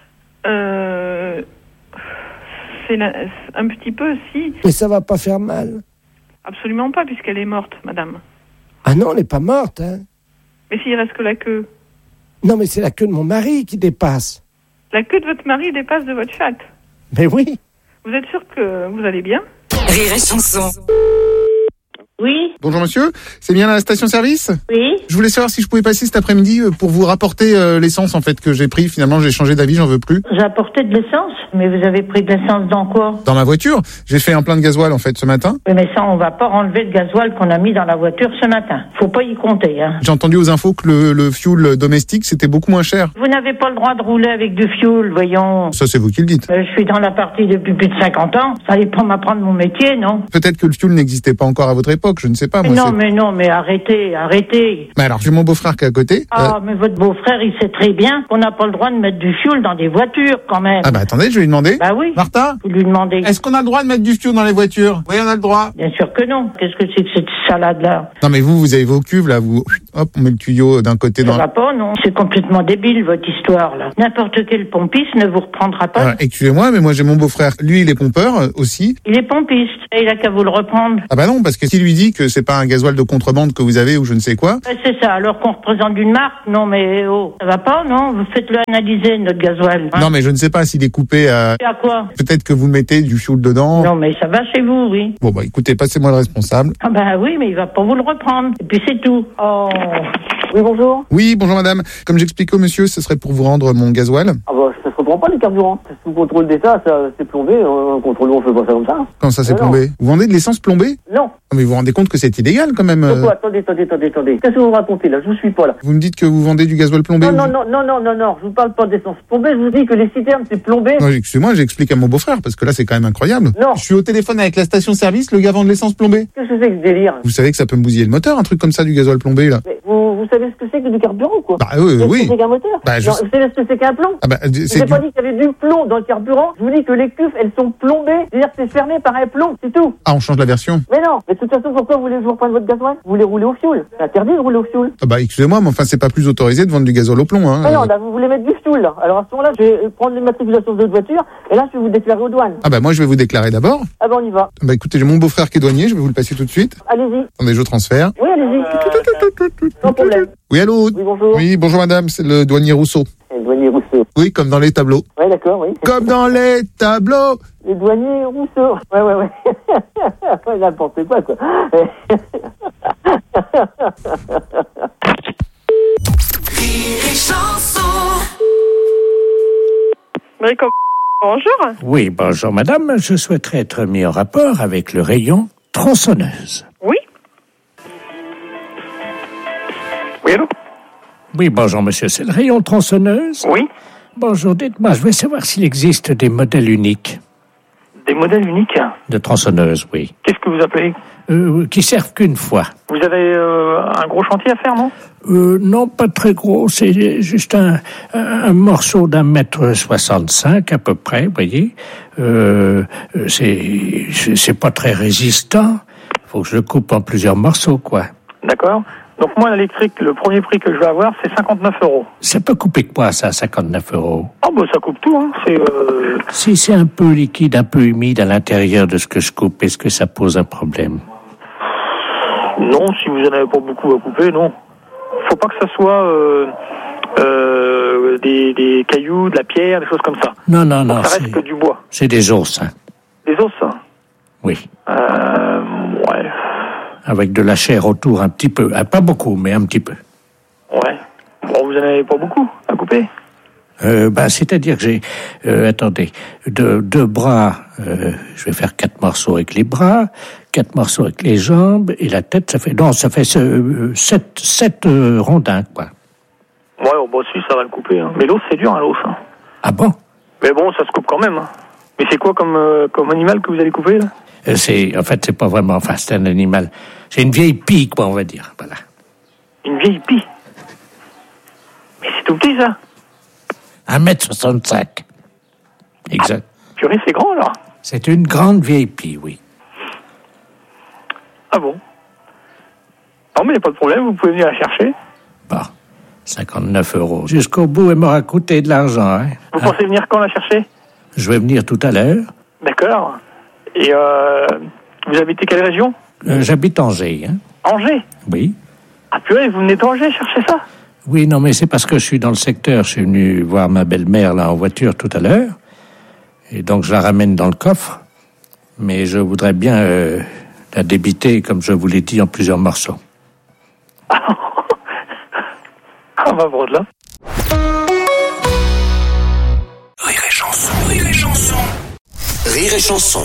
C'est un petit peu, si. Mais ça va pas faire mal? Absolument pas, puisqu'elle est morte, madame. Ah non, elle n'est pas morte, Mais s'il reste que la queue? Non, mais c'est la queue de mon mari qui dépasse. La queue de votre mari dépasse de votre chatte? Mais oui. Vous êtes sûr que vous allez bien? Rire et Chanson. Oui. Bonjour monsieur, c'est bien la station-service? Oui. Je voulais savoir si je pouvais passer cet après-midi pour vous rapporter l'essence en fait que j'ai pris. Finalement, j'ai changé d'avis, j'en veux plus. J'ai apporté de l'essence? Mais vous avez pris de l'essence dans quoi? Dans ma voiture, j'ai fait un plein de gasoil en fait ce matin. Oui, mais ça, on va pas enlever le gasoil qu'on a mis dans la voiture ce matin. Faut pas y compter, hein. J'ai entendu aux infos que le fuel domestique c'était beaucoup moins cher. Vous n'avez pas le droit de rouler avec du fioul, voyons. Ça c'est vous qui le dites. Je suis dans la partie depuis plus de 50 ans. Ça allait pas m'apprendre mon métier, non? Peut-être que le fuel n'existait pas encore à votre époque, je ne sais pas. Moi, Non, mais arrêtez. Mais alors, j'ai mon beau-frère qui est à côté. Mais votre beau-frère, il sait très bien qu'on n'a pas le droit de mettre du fioul dans des voitures, quand même. Ah bah attendez, je vais lui demander. Bah oui. Martin, vous lui demandez. Est-ce qu'on a le droit de mettre du fioul dans les voitures? Oui, on a le droit. Bien sûr que non. Qu'est-ce que c'est que cette salade-là? Non mais vous avez vos cuves là, hop, on met le tuyau d'un côté dans... Ça va pas, non? C'est complètement débile, votre histoire, là. N'importe quel pompiste ne vous reprendra pas. Alors, excusez-moi, mais moi j'ai mon beau-frère. Lui, il est pompeur aussi. Il est pompiste. Et il a qu'à vous le reprendre. Ah bah non, parce que s'il lui dit que c'est pas un gasoil de contrebande que vous avez ou je ne sais quoi... C'est ça, alors qu'on représente une marque? Non mais ça va pas, non? Vous faites-le analyser, notre gasoil. Hein? Non mais je ne sais pas s'il est coupé à... À quoi? Peut-être que vous mettez du fioul dedans. Non mais ça va chez vous, oui. Bon bah écoutez, passez-moi le responsable. Ah bah oui, mais il va pas vous le reprendre. Et puis c'est tout. Oh... Oui, bonjour. Oui, bonjour madame. Comme j'expliquais au monsieur, ce serait pour vous rendre mon gasoil. Ah bah, ça se reprend pas les carburants. Sous contrôle d'État, ça c'est plombé. Contrôle, on fait pas ça comme ça. Quand ça c'est plombé? Vous vendez de l'essence plombée? Non. Mais vous vous rendez compte que c'est illégal quand même. Attendez. Qu'est-ce que vous racontez là? Je vous suis pas là. Vous me dites que vous vendez du gasoil plombé? Non. Je vous parle pas d'essence plombée. Je vous dis que les citernes c'est plombé. Non, excusez-moi, j'explique à mon beau-frère parce que là c'est quand même incroyable. Non. Je suis au téléphone avec la station-service, le gars vend de l'essence plombée. Qu'est-ce que c'est que ce délire? Vous savez que ça peut me bousiller le moteur, un truc comme ça, du gasoil plombé là. Mais vous savez ce que c'est que du carburant quoi? Bah oui. Qu'est-ce que c'est qu'un moteur? Bah, non, vous savez ce que c'est qu'un plomb? Ah bah, je vous ai pas dit qu'il y avait du plomb dans le carburant. Je vous dis que les cuves elles sont plombées. C'est-à-dire que c'est fermé par un plomb, c'est tout. Ah, on change la version? Mais non. Mais de toute façon, pourquoi vous voulez toujours prendre votre gasoil? Vous voulez rouler au fioul? C'est interdit de rouler au fioul. Ah bah excusez-moi, mais enfin c'est pas plus autorisé de vendre du gasoil au plomb, hein. Mais non, là vous voulez mettre du fioul là. Alors à ce moment-là, je vais prendre l'immatriculation de votre voiture et là je vais vous déclarer aux douanes. Ah bah moi je vais vous déclarer d'abord. Ah bah on y va. Bah écoutez, j'ai mon beau-frère qui est douanier, je vais vous le passer tout de suite. Allez-y. Attendez, je transfère. Oui, allez-y. Sans problème. Oui, allô? Oui, bonjour. Oui, bonjour madame, c'est le douanier Rousseau. Le douanier Rousseau. Oui, comme dans les tableaux. Ouais, d'accord, oui. Comme dans les tableaux. Le douanier Rousseau. Ouais. Ouais, n'importe quoi, quoi. Bonjour. Oui, bonjour madame. Je souhaiterais être mis en rapport avec le rayon tronçonneuse. Oui. Oui, allô? Oui, bonjour monsieur, c'est le rayon tronçonneuse? Oui. Bonjour, dites-moi, je veux savoir s'il existe des modèles uniques. Des modèles uniques? De tronçonneuse, oui. Qu'est-ce que vous appelez? Qui servent qu'une fois. Vous avez un gros chantier à faire, non? Non, pas très gros, c'est juste un morceau d'1,65 m à peu près, vous voyez. C'est pas très résistant. Faut que je le coupe en plusieurs morceaux, quoi. D'accord. Donc moi, l'électrique, le premier prix que je vais avoir, c'est 59 €. Ça peut couper quoi, ça, 59 €? Ah bah ça coupe tout, hein. Si c'est un peu liquide, un peu humide à l'intérieur de ce que je coupe, est-ce que ça pose un problème? Non, si vous en avez pas beaucoup à couper, non. Faut pas que ça soit des cailloux, de la pierre, des choses comme ça. Non, ça reste que du bois. C'est des os, hein. Des os, hein? Oui. Ouais. Avec de la chair autour un petit peu. Pas beaucoup, mais un petit peu. Ouais. Bon, vous en avez pas beaucoup à couper? C'est-à-dire que j'ai, attendez, deux bras, je vais faire 4 morceaux avec les bras, 4 morceaux avec les jambes, et la tête, ça fait 7 rondins, quoi. Ouais, bah si, ça va le couper, hein. Mais l'os, c'est dur, hein, l'os, hein. Ah bon? Mais bon, ça se coupe quand même, hein. Mais c'est quoi comme animal que vous allez couper, là? C'est pas vraiment, c'est un animal. C'est une vieille pie, quoi, on va dire, voilà. Une vieille pie? Mais c'est tout petit, ça? 1,65 m. Exact. Ah, purée, c'est grand, alors? C'est une grande vieille pie, oui. Ah bon? Non, mais il n'y a pas de problème, vous pouvez venir la chercher. Bon, 59 €. Jusqu'au bout, elle m'aura coûté de l'argent, hein. Vous pensez venir quand la chercher? Je vais venir tout à l'heure. D'accord. Et vous habitez quelle région? J'habite Angers, hein. Angers? Oui. Ah purée, vous venez d'Angers chercher ça? Oui, non, mais c'est parce que je suis dans le secteur. Je suis venu voir ma belle-mère, là, en voiture tout à l'heure. Et donc, je la ramène dans le coffre. Mais je voudrais bien la débiter, comme je vous l'ai dit, en plusieurs morceaux. Ah bah bon, là. Rire et chanson, rire et chanson. Rire et chanson.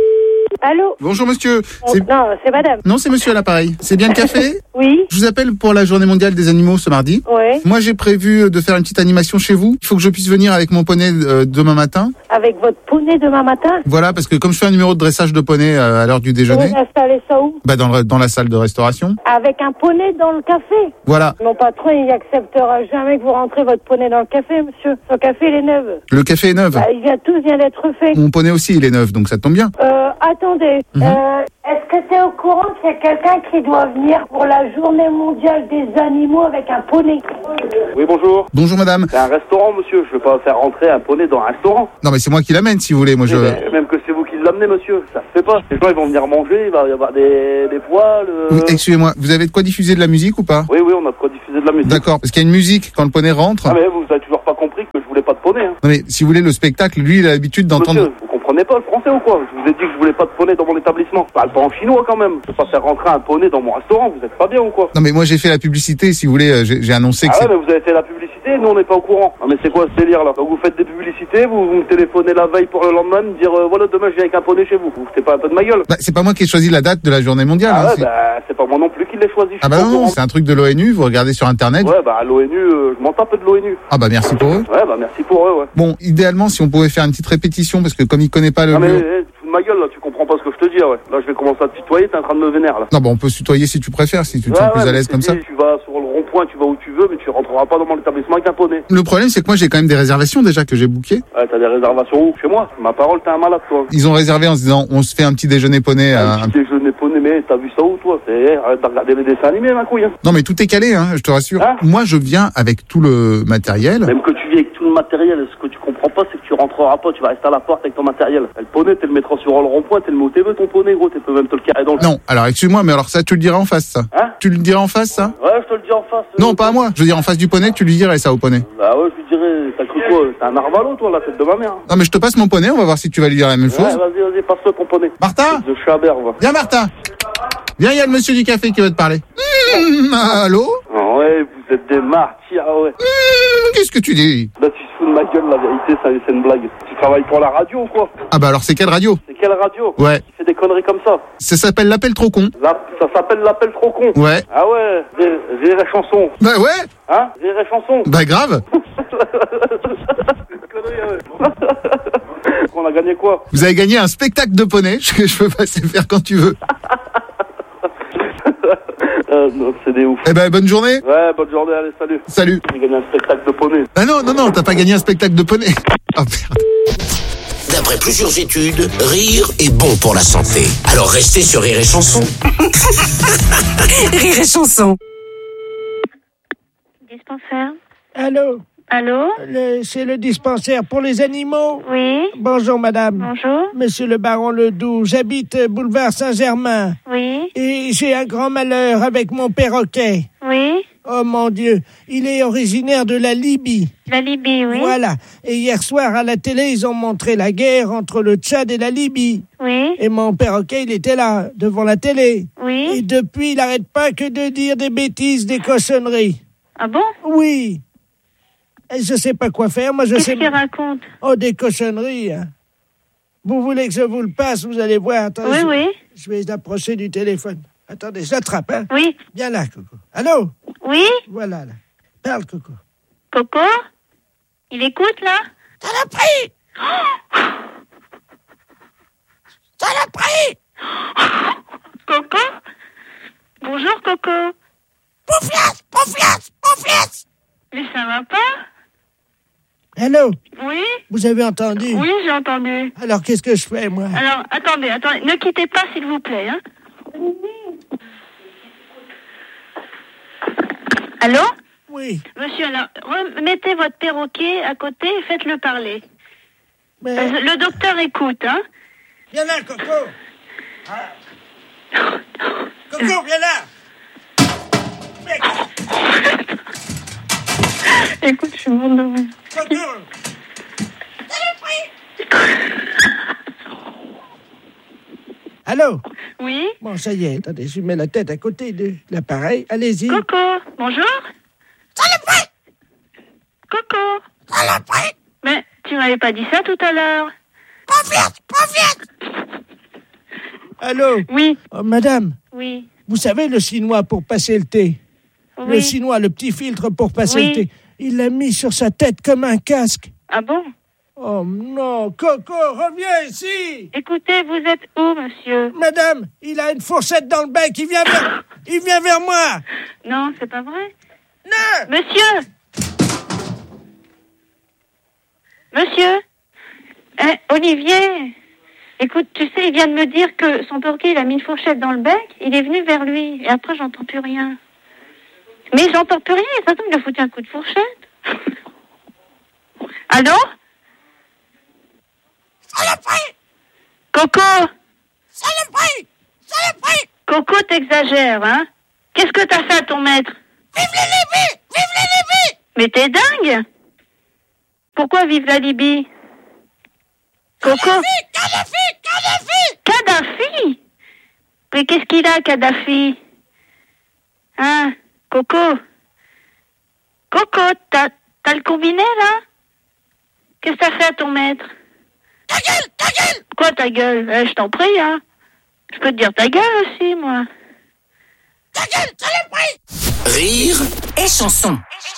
Allô? Bonjour monsieur. Non, c'est madame. Non, c'est monsieur à l'appareil. C'est bien le café? Oui. Je vous appelle pour la journée mondiale des animaux ce mardi. Ouais. Moi, j'ai prévu de faire une petite animation chez vous. Il faut que je puisse venir avec mon poney demain matin. Avec votre poney demain matin? Voilà, parce que comme je fais un numéro de dressage de poney à l'heure du déjeuner. Vous installez ça où? Bah dans la salle de restauration. Avec un poney dans le café? Voilà. Mon patron, il acceptera jamais que vous rentrez votre poney dans le café, monsieur. Son café, il est neuf. Le café est neuf. Bah, tout vient d'être fait. Mon poney aussi, il est neuf, donc ça tombe bien. Attendez. Est-ce que tu es au courant qu'il y a quelqu'un qui doit venir pour la journée mondiale des animaux avec un poney? Oui, bonjour. Bonjour madame. C'est un restaurant, monsieur. Je veux pas faire rentrer un poney dans un restaurant. Non mais c'est moi qui l'amène si vous voulez. Moi Même que c'est vous qui l'amenez, monsieur. Ça se fait pas. Les gens, ils vont venir manger, il va y avoir des poils. Oui, excusez-moi, vous avez de quoi diffuser de la musique ou pas? Oui, on a de quoi diffuser de la musique. D'accord, parce qu'il y a une musique quand le poney rentre. Ah mais vous avez toujours pas compris que je voulais pas de poney, hein. Non mais si vous voulez, le spectacle, lui, il a l'habitude d'entendre... Monsieur, vous comprenez pas le français ou quoi? Je vous ai dit que je voulais pas de poney dans mon établissement. Je parle pas en chinois quand même. Je peux pas faire rentrer un poney dans mon restaurant, vous êtes pas bien ou quoi? Non mais moi j'ai fait la publicité, si vous voulez, j'ai annoncé que ouais, mais vous avez fait la publicité, nous on n'est pas au courant. Non mais c'est quoi ce délire là? Donc vous faites des publicités, vous me téléphonez la veille pour le lendemain, me dire voilà demain je viens avec un poney chez vous. Vous foutez pas un peu de ma gueule? Bah, c'est pas moi qui ai choisi la date de la journée mondiale. Ah ouais, c'est pas moi non plus qui l'ai choisi. Ah bah non, c'est un truc de l'ONU, vous regardez sur internet. Ouais bah l'ONU, je m'en tape de l'ONU. Ah bah merci pour eux. Ouais bah merci pour eux, ouais. Bon, idéalement si on pouvait faire une petite répétition, parce que comme il connaît pas le... Non mais tu fous de ma gueule là, tu comprends pas ce que je te dis, ouais. Là je vais commencer à te tutoyer, t'es en train de me vénérer là. Non bah on peut se tutoyer si tu préfères, si tu te sens plus à l'aise comme ça. Tu vas sur le rond-point, tu vas où tu veux, mais tu rentreras pas dans mon établissement avec un poney. Le problème c'est que moi j'ai quand même des réservations déjà que j'ai bookées. Ouais, t'as des réservations où? Chez moi. Ma parole, t'es un malade toi. Ils ont réservé en se disant on se fait un petit déjeuner poney. Un petit déjeuner poney, mais t'as vu ça où toi? Arrête de regarder les dessins animés ma couille. Hein. Non mais tout est calé, hein, je te rassure. Hein? Moi je viens avec tout le matériel. Même que tu viens avec tout le matériel, ce que tu comprends pas c'est que tu rentreras pas, tu vas rester à la porte avec ton matériel. Le poney, tu le mettras sur le rond-point, tu le mets où tu veux ton poney gros, tu peux même te le carrer dans le... Non, alors excuse-moi, mais alors ça tu le diras en face ça. Hein? Tu le diras en face ça? Ouais, je te le dis en face. Non, pas à moi, je veux dire en face du poney, tu lui dirais ça au poney. Bah ouais, je lui dirais, t'as cru quoi? T'es un narvalo toi, la tête de ma mère. Non mais je te passe mon poney, on va voir si tu vas lui dire la même chose. Ouais, vas-y, passe-le ton poney. Martin? De Chabert, va. Viens Martin. Viens, il y a le monsieur du café qui veut te parler. Allô? Ouais, vous êtes des martyrs, ouais. Qu'est-ce que tu dis? Là, tu te fous de ma gueule, la vérité, c'est une blague. Tu travailles pour la radio ou quoi? Ah bah alors c'est quelle radio? C'est quelle radio? Ouais. Qui fait des conneries comme ça? Ça s'appelle l'appel trop con. Ça s'appelle l'appel trop con. Ouais. Ah ouais, Rire et chanson. Bah ouais. Hein? Rire et chanson. Bah grave. On a gagné quoi? Vous avez gagné un spectacle de poney que je peux passer faire quand tu veux. Non, c'est des ouf. Eh ben bonne journée. Ouais, bonne journée, allez, salut. Salut. J'ai gagné un spectacle de poney. Ah non, t'as pas gagné un spectacle de poney. Oh merde. D'après plusieurs études, rire est bon pour la santé. Alors restez sur Rire et Chanson. Rire et Chanson. Dispensaire. Allô? Allô? C'est le dispensaire pour les animaux? Oui. Bonjour, madame. Bonjour. Monsieur le baron Ledoux, j'habite boulevard Saint-Germain. Oui. Et j'ai un grand malheur avec mon perroquet. Oui. Oh mon Dieu, il est originaire de la Libye. La Libye, oui. Voilà. Et hier soir, à la télé, ils ont montré la guerre entre le Tchad et la Libye. Oui. Et mon perroquet, il était là, devant la télé. Oui. Et depuis, il n'arrête pas que de dire des bêtises, des cochonneries. Ah bon? Oui. Et je sais pas quoi faire, moi je sais... Qu'est-ce qu'il raconte? Oh, des cochonneries, hein. Vous voulez que je vous le passe, vous allez voir. Attendez, oui. Je vais l'approcher du téléphone. Attendez, je l'attrape, hein. Oui. Viens là, Coco. Allô? Oui? Voilà, là. Parle, Coco. Coco? Il écoute, là? Saloperie! Saloperie! Coco? Bonjour, Coco. Pouflasse! Mais ça va pas? Allô? Oui? Vous avez entendu? Oui, j'ai entendu. Alors, qu'est-ce que je fais, moi? Alors, attendez, ne quittez pas, s'il vous plaît, hein. Allô? Oui. Monsieur, alors, mettez votre perroquet à côté et faites-le parler. Mais... Le docteur écoute, hein. Viens là, Coco. Coco, viens là. Écoute, je suis morte de rire. Coco. Allô? Oui? Bon, ça y est, attendez, je mets la tête à côté de l'appareil. Allez-y. Coco, bonjour. Coco. Mais tu m'avais pas dit ça tout à l'heure. Pas vite. Allô? Oui. Oh, madame, Oui. vous savez le chinois pour passer le thé? Oui. Le chinois, le petit filtre pour passer Oui. le thé. Il l'a mis sur sa tête comme un casque. Ah bon? Oh non, Coco, reviens ici! Écoutez, vous êtes où, monsieur? Madame, il a une fourchette dans le bec, il vient vers moi! Non, c'est pas vrai. Non! Monsieur! Olivier! Écoute, tu sais, il vient de me dire que son perroquet, il a mis une fourchette dans le bec, il est venu vers lui, et après, j'entends plus rien. Mais j'entends plus rien, attends, il a foutu un coup de fourchette. Allô? Coco! Coco, t'exagères, hein? Qu'est-ce que t'as fait à ton maître? Vive la Libye! Mais t'es dingue! Pourquoi vive la Libye? Coco? Kadhafi! Mais qu'est-ce qu'il a, Kadhafi? Hein? Coco? T'as le combiné, là? Qu'est-ce que t'as fait à ton maître? Ta gueule! Quoi, ta gueule? Je t'en prie, hein? Je peux te dire ta gueule aussi, moi. Rire et chanson.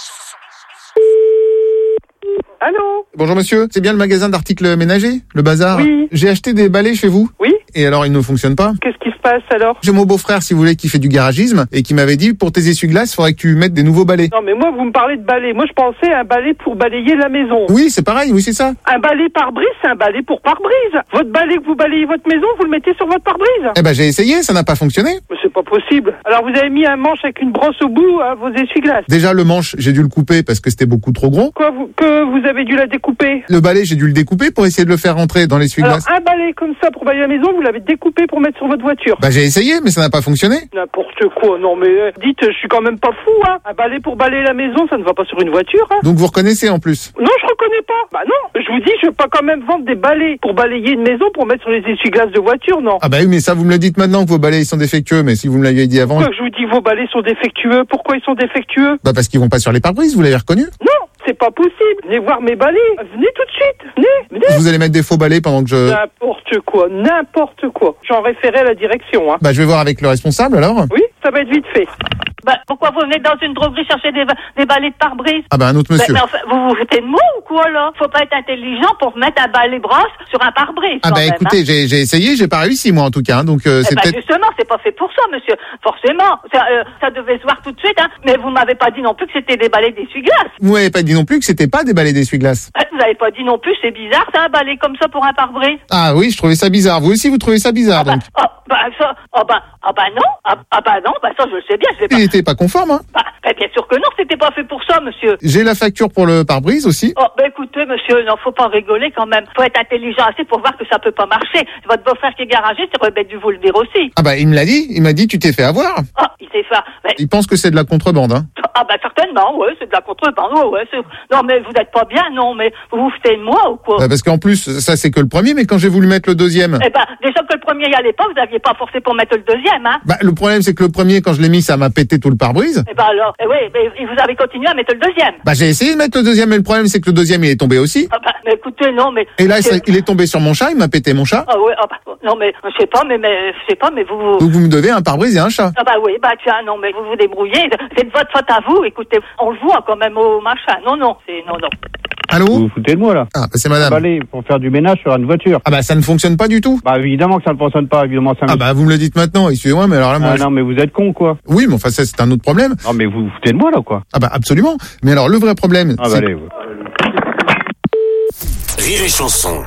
Allô? Bonjour monsieur, c'est bien le magasin d'articles ménagers, le bazar? Oui. J'ai acheté des balais chez vous. Oui. Et alors ils ne fonctionnent pas? Qu'est-ce qui se passe alors? J'ai mon beau-frère, si vous voulez, qui fait du garagisme et qui m'avait dit pour tes essuie-glaces, faudrait que tu mettes des nouveaux balais. Non mais moi vous me parlez de balai. Moi je pensais à un balai pour balayer la maison. Oui, c'est pareil, oui c'est ça. Un balai pare-brise, c'est un balai pour pare-brise. Votre balai que vous balayez votre maison, vous le mettez sur votre pare-brise. Eh ben j'ai essayé, ça n'a pas fonctionné. Mais c'est pas possible. Alors vous avez mis un manche avec une brosse au bout à vos essuie-glaces. Déjà le manche, j'ai dû le couper parce que c'était beaucoup trop gros. Quoi, que vous avez dû la découper? Le balai, j'ai dû le découper pour essayer de le faire rentrer dans l'essuie-glace. Alors un balai comme ça pour balayer la maison, vous l'avez découpé pour mettre sur votre voiture. Bah j'ai essayé, mais ça n'a pas fonctionné. N'importe quoi, non mais dites, je suis quand même pas fou, hein. Un balai pour balayer la maison, ça ne va pas sur une voiture, hein. Donc vous reconnaissez en plus? Non, je reconnais pas. Bah non, je vous dis, je vais pas quand même vendre des balais pour balayer une maison pour mettre sur les essuie-glaces de voiture, non. Ah bah oui, mais ça vous me le dites maintenant que vos balais ils sont défectueux, mais si vous me l'aviez dit avant... Pourquoi je vous dis vos balais sont défectueux? Pourquoi ils sont défectueux? Bah parce qu'ils vont pas sur les pare-brises, vous l'avez reconnu? Non, c'est pas possible. Venez voir mes balais. Venez tout de suite. Venez. Vous allez mettre des faux balais pendant que je... N'importe quoi. J'en référais à la direction, hein. Bah je vais voir avec le responsable alors. Oui, ça va être vite fait. Bah, pourquoi vous venez dans une droguerie chercher des balais de pare-brise? Ah bah un autre monsieur. Mais enfin, vous vous foutez de moi ou quoi, là? Faut pas être intelligent pour mettre un balai brosse sur un pare-brise. Ah bah écoutez, j'ai essayé, j'ai pas réussi moi en tout cas, hein, donc c'est peut-être... Justement, c'est pas fait pour ça, monsieur. Forcément, ça devait se voir tout de suite, hein. Mais vous m'avez pas dit non plus que c'était des balais d'essuie-glace. Vous m'avez pas dit non plus que c'était pas des balais d'essuie-glace. Vous avez pas dit non plus, c'est bizarre, ça, un balai comme ça pour un pare-brise. Ah oui, je trouvais ça bizarre. Vous aussi, vous trouvez ça bizarre, donc. Non, ça je le sais bien, je vais pas. Il était pas conforme, hein. Bien sûr que non, c'était pas fait pour ça, monsieur. J'ai la facture pour le pare-brise aussi. Écoutez, monsieur, non, faut pas rigoler quand même. Faut être intelligent assez pour voir que ça peut pas marcher. Votre beau-frère qui est garagiste, il aurait dû vous le dire aussi. Ah bah il me l'a dit, il m'a dit tu t'es fait avoir. Il s'est fait. Il pense que c'est de la contrebande, hein. Certainement, ouais, c'est de la contrebande, ouais, non, mais vous n'êtes pas bien, non, mais vous vous foutez de moi ou quoi? Bah parce qu'en plus, ça c'est que le premier, mais quand j'ai voulu mettre le deuxième... déjà que le premier y allait pas, vous aviez pas forcé pour mettre le deuxième, hein? Bah le problème c'est que le premier, quand je l'ai mis, ça m'a pété tout le pare-brise. Et vous avez continué à mettre le deuxième. Bah j'ai essayé de mettre le deuxième, mais le problème c'est que le deuxième il est tombé aussi. Mais écoutez, non, mais... Et là, il est tombé sur mon chat, il m'a pété mon chat. Non, mais, je sais pas, mais vous... Donc vous me devez un pare-brise et un chat. Tiens, non, mais vous vous débrouillez, c'est de votre faute à vous, écoutez, on le voit quand même au machin, non. Allô? Vous vous foutez de moi, là? Ah, bah c'est madame. Balai pour faire du ménage sur une voiture. Ah bah ça ne fonctionne pas du tout. Bah évidemment que ça ne fonctionne pas, évidemment ça... Ah bah vous me le dites maintenant, excusez-moi, mais alors là... non, mais vous êtes con, quoi. Oui, mais enfin ça c'est un autre problème. Non, mais vous vous foutez de moi, là, quoi. Ah bah absolument. Mais alors le vrai problème... Ah bah allez, Rire et chanson.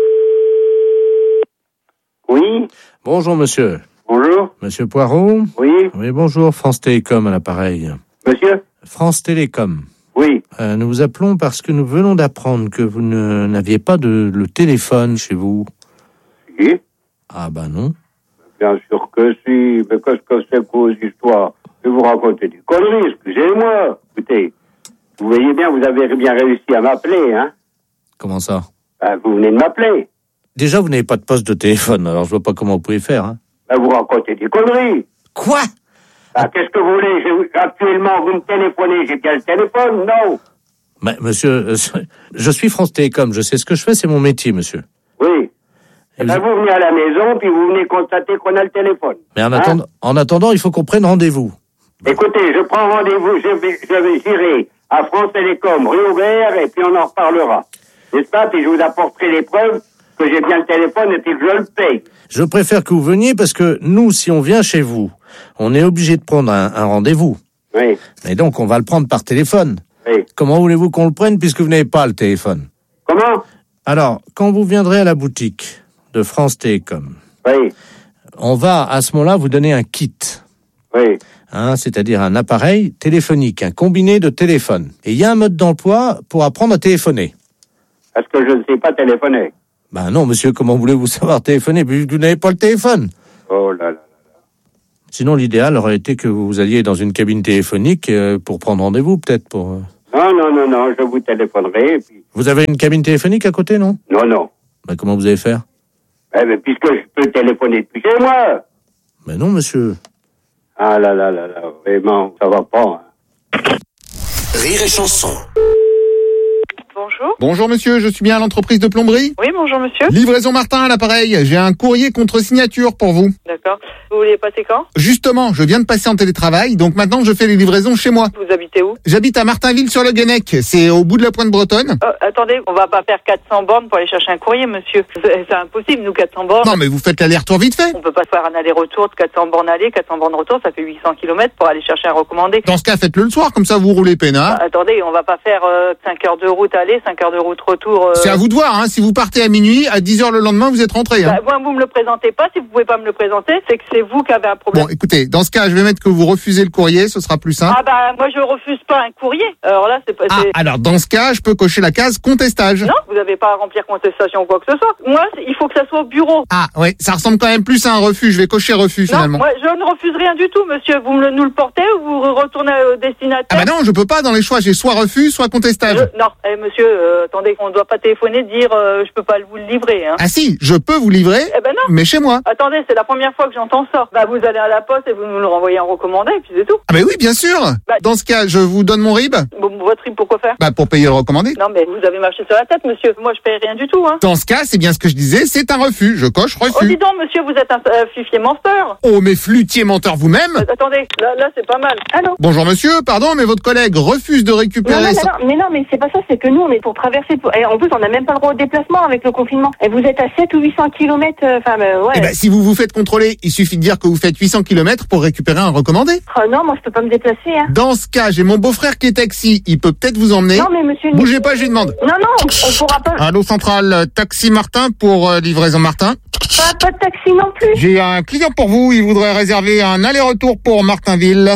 Oui. Bonjour, monsieur. Bonjour. Monsieur Poirot? Oui. Oui, bonjour, France Télécom à l'appareil. Monsieur? France Télécom. Oui. Nous vous appelons parce que nous venons d'apprendre que vous n'aviez pas le téléphone chez vous. Si. Ah bah non. Bien sûr que si, mais qu'est-ce que c'est qu'aux histoires? Je vais vous raconter des conneries, excusez-moi. Écoutez, vous voyez bien, vous avez bien réussi à m'appeler, hein? Comment ça? Vous venez de m'appeler. Déjà, vous n'avez pas de poste de téléphone, alors je vois pas comment vous pouvez faire, hein. Ben, vous racontez des conneries. Quoi? Qu'est-ce que vous voulez? Actuellement, vous me téléphonez, j'ai bien le téléphone, non? Mais, monsieur, je suis France Télécom, je sais ce que je fais, c'est mon métier, monsieur. Oui. Vous venez à la maison, puis vous venez constater qu'on a le téléphone. Mais en attendant, il faut qu'on prenne rendez-vous. Écoutez, je prends rendez-vous, j'irai à France Télécom, rue Aubert, et puis on en reparlera. N'est-ce pas? Puis je vous apporterai les preuves que j'ai bien le téléphone et puis que je le paye. Je préfère que vous veniez parce que nous, si on vient chez vous, on est obligé de prendre un rendez-vous. Oui. Et donc, on va le prendre par téléphone. Oui. Comment voulez-vous qu'on le prenne puisque vous n'avez pas le téléphone? Comment? Alors, quand vous viendrez à la boutique de France Télécom, oui, on va à ce moment-là vous donner un kit. Oui. C'est-à-dire un appareil téléphonique, un combiné de téléphones. Et il y a un mode d'emploi pour apprendre à téléphoner. Est-ce que je ne sais pas téléphoner? Ben non, monsieur, comment voulez-vous savoir téléphoner puisque vous n'avez pas le téléphone? Oh là là. Sinon, l'idéal aurait été que vous alliez dans une cabine téléphonique pour prendre rendez-vous, peut-être pour... Non, je vous téléphonerai. Puis... Vous avez une cabine téléphonique à côté, non? Non. Ben comment vous allez faire? Mais puisque je peux téléphoner depuis chez moi. Mais non, monsieur. Ah là, vraiment, ça va pas. Rire et chanson. Bonjour. Bonjour monsieur, je suis bien à l'entreprise de plomberie. Oui, bonjour monsieur. Livraison Martin à l'appareil, j'ai un courrier contre signature pour vous. D'accord. Vous voulez passer quand? Justement, je viens de passer en télétravail, donc maintenant je fais les livraisons chez moi. Vous habitez où? J'habite à Martinville-sur-le-Guenec, c'est au bout de la pointe bretonne. Attendez, on va pas faire 400 bornes pour aller chercher un courrier, monsieur. C'est impossible, nous, 400 bornes. Non, mais vous faites l'aller-retour vite fait. On peut pas faire un aller-retour de 400 bornes aller, 400 bornes retour, ça fait 800 km pour aller chercher un recommandé. Dans ce cas, faites-le le soir, comme ça vous roulez peinard. Attendez, on va pas faire 5 heures de route aller, 5 heures de route retour. C'est à vous de voir, si vous partez à minuit, à 10h le lendemain, vous êtes rentré. Moi, vous me le présentez pas, si vous pouvez pas me le présenter, c'est que c'est vous qui avez un problème. Bon, écoutez, dans ce cas, je vais mettre que vous refusez le courrier, ce sera plus simple. Moi je refuse pas un courrier. Alors là, c'est pas... alors dans ce cas, je peux cocher la case contestage. Non, vous n'avez pas à remplir contestation ou quoi que ce soit. Moi, il faut que ça soit au bureau. Ah, ouais, ça ressemble quand même plus à un refus, je vais cocher refus finalement. Non, moi, je ne refuse rien du tout, monsieur. Vous nous le portez ou vous retournez au destinataire? Ah bah non, je peux pas, dans les choix, j'ai soit refus, soit contestage. Non, monsieur, attendez, on ne doit pas téléphoner dire je peux pas vous le livrer. Ah si, je peux vous livrer, non. mais chez moi. Attendez, c'est la première fois que j'entends ça. Vous allez à la poste et vous nous le renvoyez en recommandé, et puis c'est tout. Ah bah oui, bien sûr. Dans ce cas, je vous donne mon RIB. Votre RIB, pourquoi faire? Pour payer le recommandé. Non, mais vous avez marché sur la tête, monsieur. Moi, je paye rien du tout. Dans ce cas, c'est bien ce que je disais, c'est un refus. Je coche refus. Oh, dis donc, monsieur, vous êtes un flûtier menteur. Oh, mais flûtier menteur vous-même. Attendez, là, c'est pas mal. Allô? Bonjour monsieur, pardon, mais votre collègue refuse de récupérer... Mais c'est pas ça, c'est que nous, on est pour traverser... Et en plus, on n'a même pas le droit au déplacement avec le confinement. Et vous êtes à 7 ou 800 km, ouais. Si vous vous faites contrôler, il suffit de dire que vous faites 800 km pour récupérer un recommandé. Non, moi, je peux pas me déplacer, Dans ce cas, j'ai mon beau-frère qui est taxi, il peut peut-être vous emmener. Non, mais monsieur... Bougez pas, je lui demande. Non, on pourra pas... Allô, centrale, taxi Martin pour livraison Martin. Pas de taxi non plus. J'ai un client pour vous, il voudrait réserver un aller-retour pour Martinville.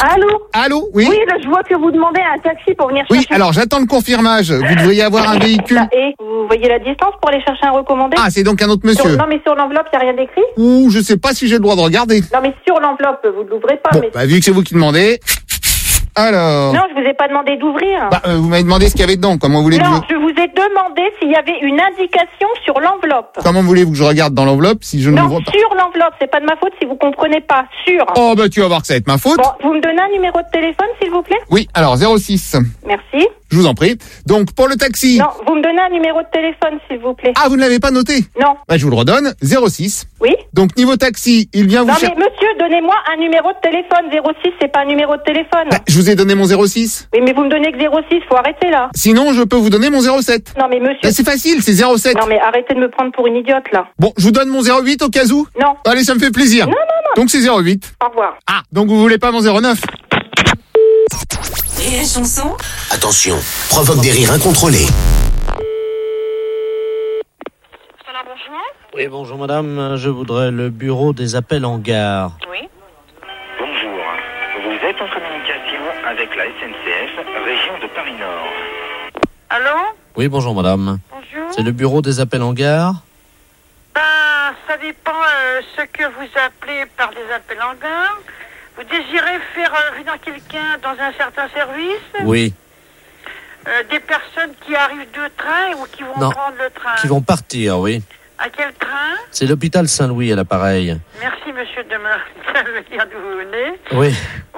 Allô, oui. Oui, là, je vois que vous demandez un taxi pour venir chercher... Oui, alors j'attends le confirmage. Vous devriez avoir un véhicule. Et vous voyez la distance pour aller chercher un recommandé? Ah, c'est donc un autre monsieur. Non, mais sur l'enveloppe, il n'y a rien d'écrit? Ouh, je sais pas si j'ai le droit de regarder. Non, mais sur l'enveloppe, vous ne l'ouvrez pas. Bon, vu que c'est vous qui demandez... Alors... Non, je vous ai pas demandé d'ouvrir. Vous m'avez demandé ce qu'il y avait dedans. Comment voulez-vous Non, je vous ai demandé s'il y avait une indication sur l'enveloppe. Comment voulez-vous que je regarde dans l'enveloppe si je ne l'ouvre pas? Sur l'enveloppe, c'est pas de ma faute si vous comprenez pas. Sur. Oh, tu vas voir que ça va être ma faute. Bon, vous me donnez un numéro de téléphone, s'il vous plaît? Oui, alors 06. Merci. Je vous en prie. Donc, pour le taxi... Non, vous me donnez un numéro de téléphone, s'il vous plaît. Ah, vous ne l'avez pas noté? Non. Je vous le redonne. 06. Oui. Donc, niveau taxi, il vient vous chercher... Non, mais monsieur, donnez-moi un numéro de téléphone. 06, c'est pas un numéro de téléphone. Je vous ai donné mon 06. Oui, mais vous me donnez que 06, faut arrêter, là. Sinon, je peux vous donner mon 07. Non, mais monsieur... c'est facile, c'est 07. Non, mais arrêtez de me prendre pour une idiote, là. Bon, je vous donne mon 08 au cas où? Non. Allez, ça me fait plaisir. Non. Donc, c'est 08. Au revoir. Ah, donc vous voulez pas mon 09? Et chanson. Attention, provoque des rires incontrôlés. Oui, bonjour madame, je voudrais le bureau des appels en gare. Oui. Bonjour, vous êtes en communication avec la SNCF, région de Paris-Nord. Allô? Oui, bonjour madame. Bonjour. C'est le bureau des appels en gare? Ça dépend ce que vous appelez par des appels en gare. Vous désirez faire venir quelqu'un dans un certain service? Oui. Des personnes qui arrivent de train ou qui vont prendre le train? Qui vont partir, oui. À quel train? C'est l'hôpital Saint-Louis à l'appareil. Merci, monsieur, de me dire d'où vous venez. Oui.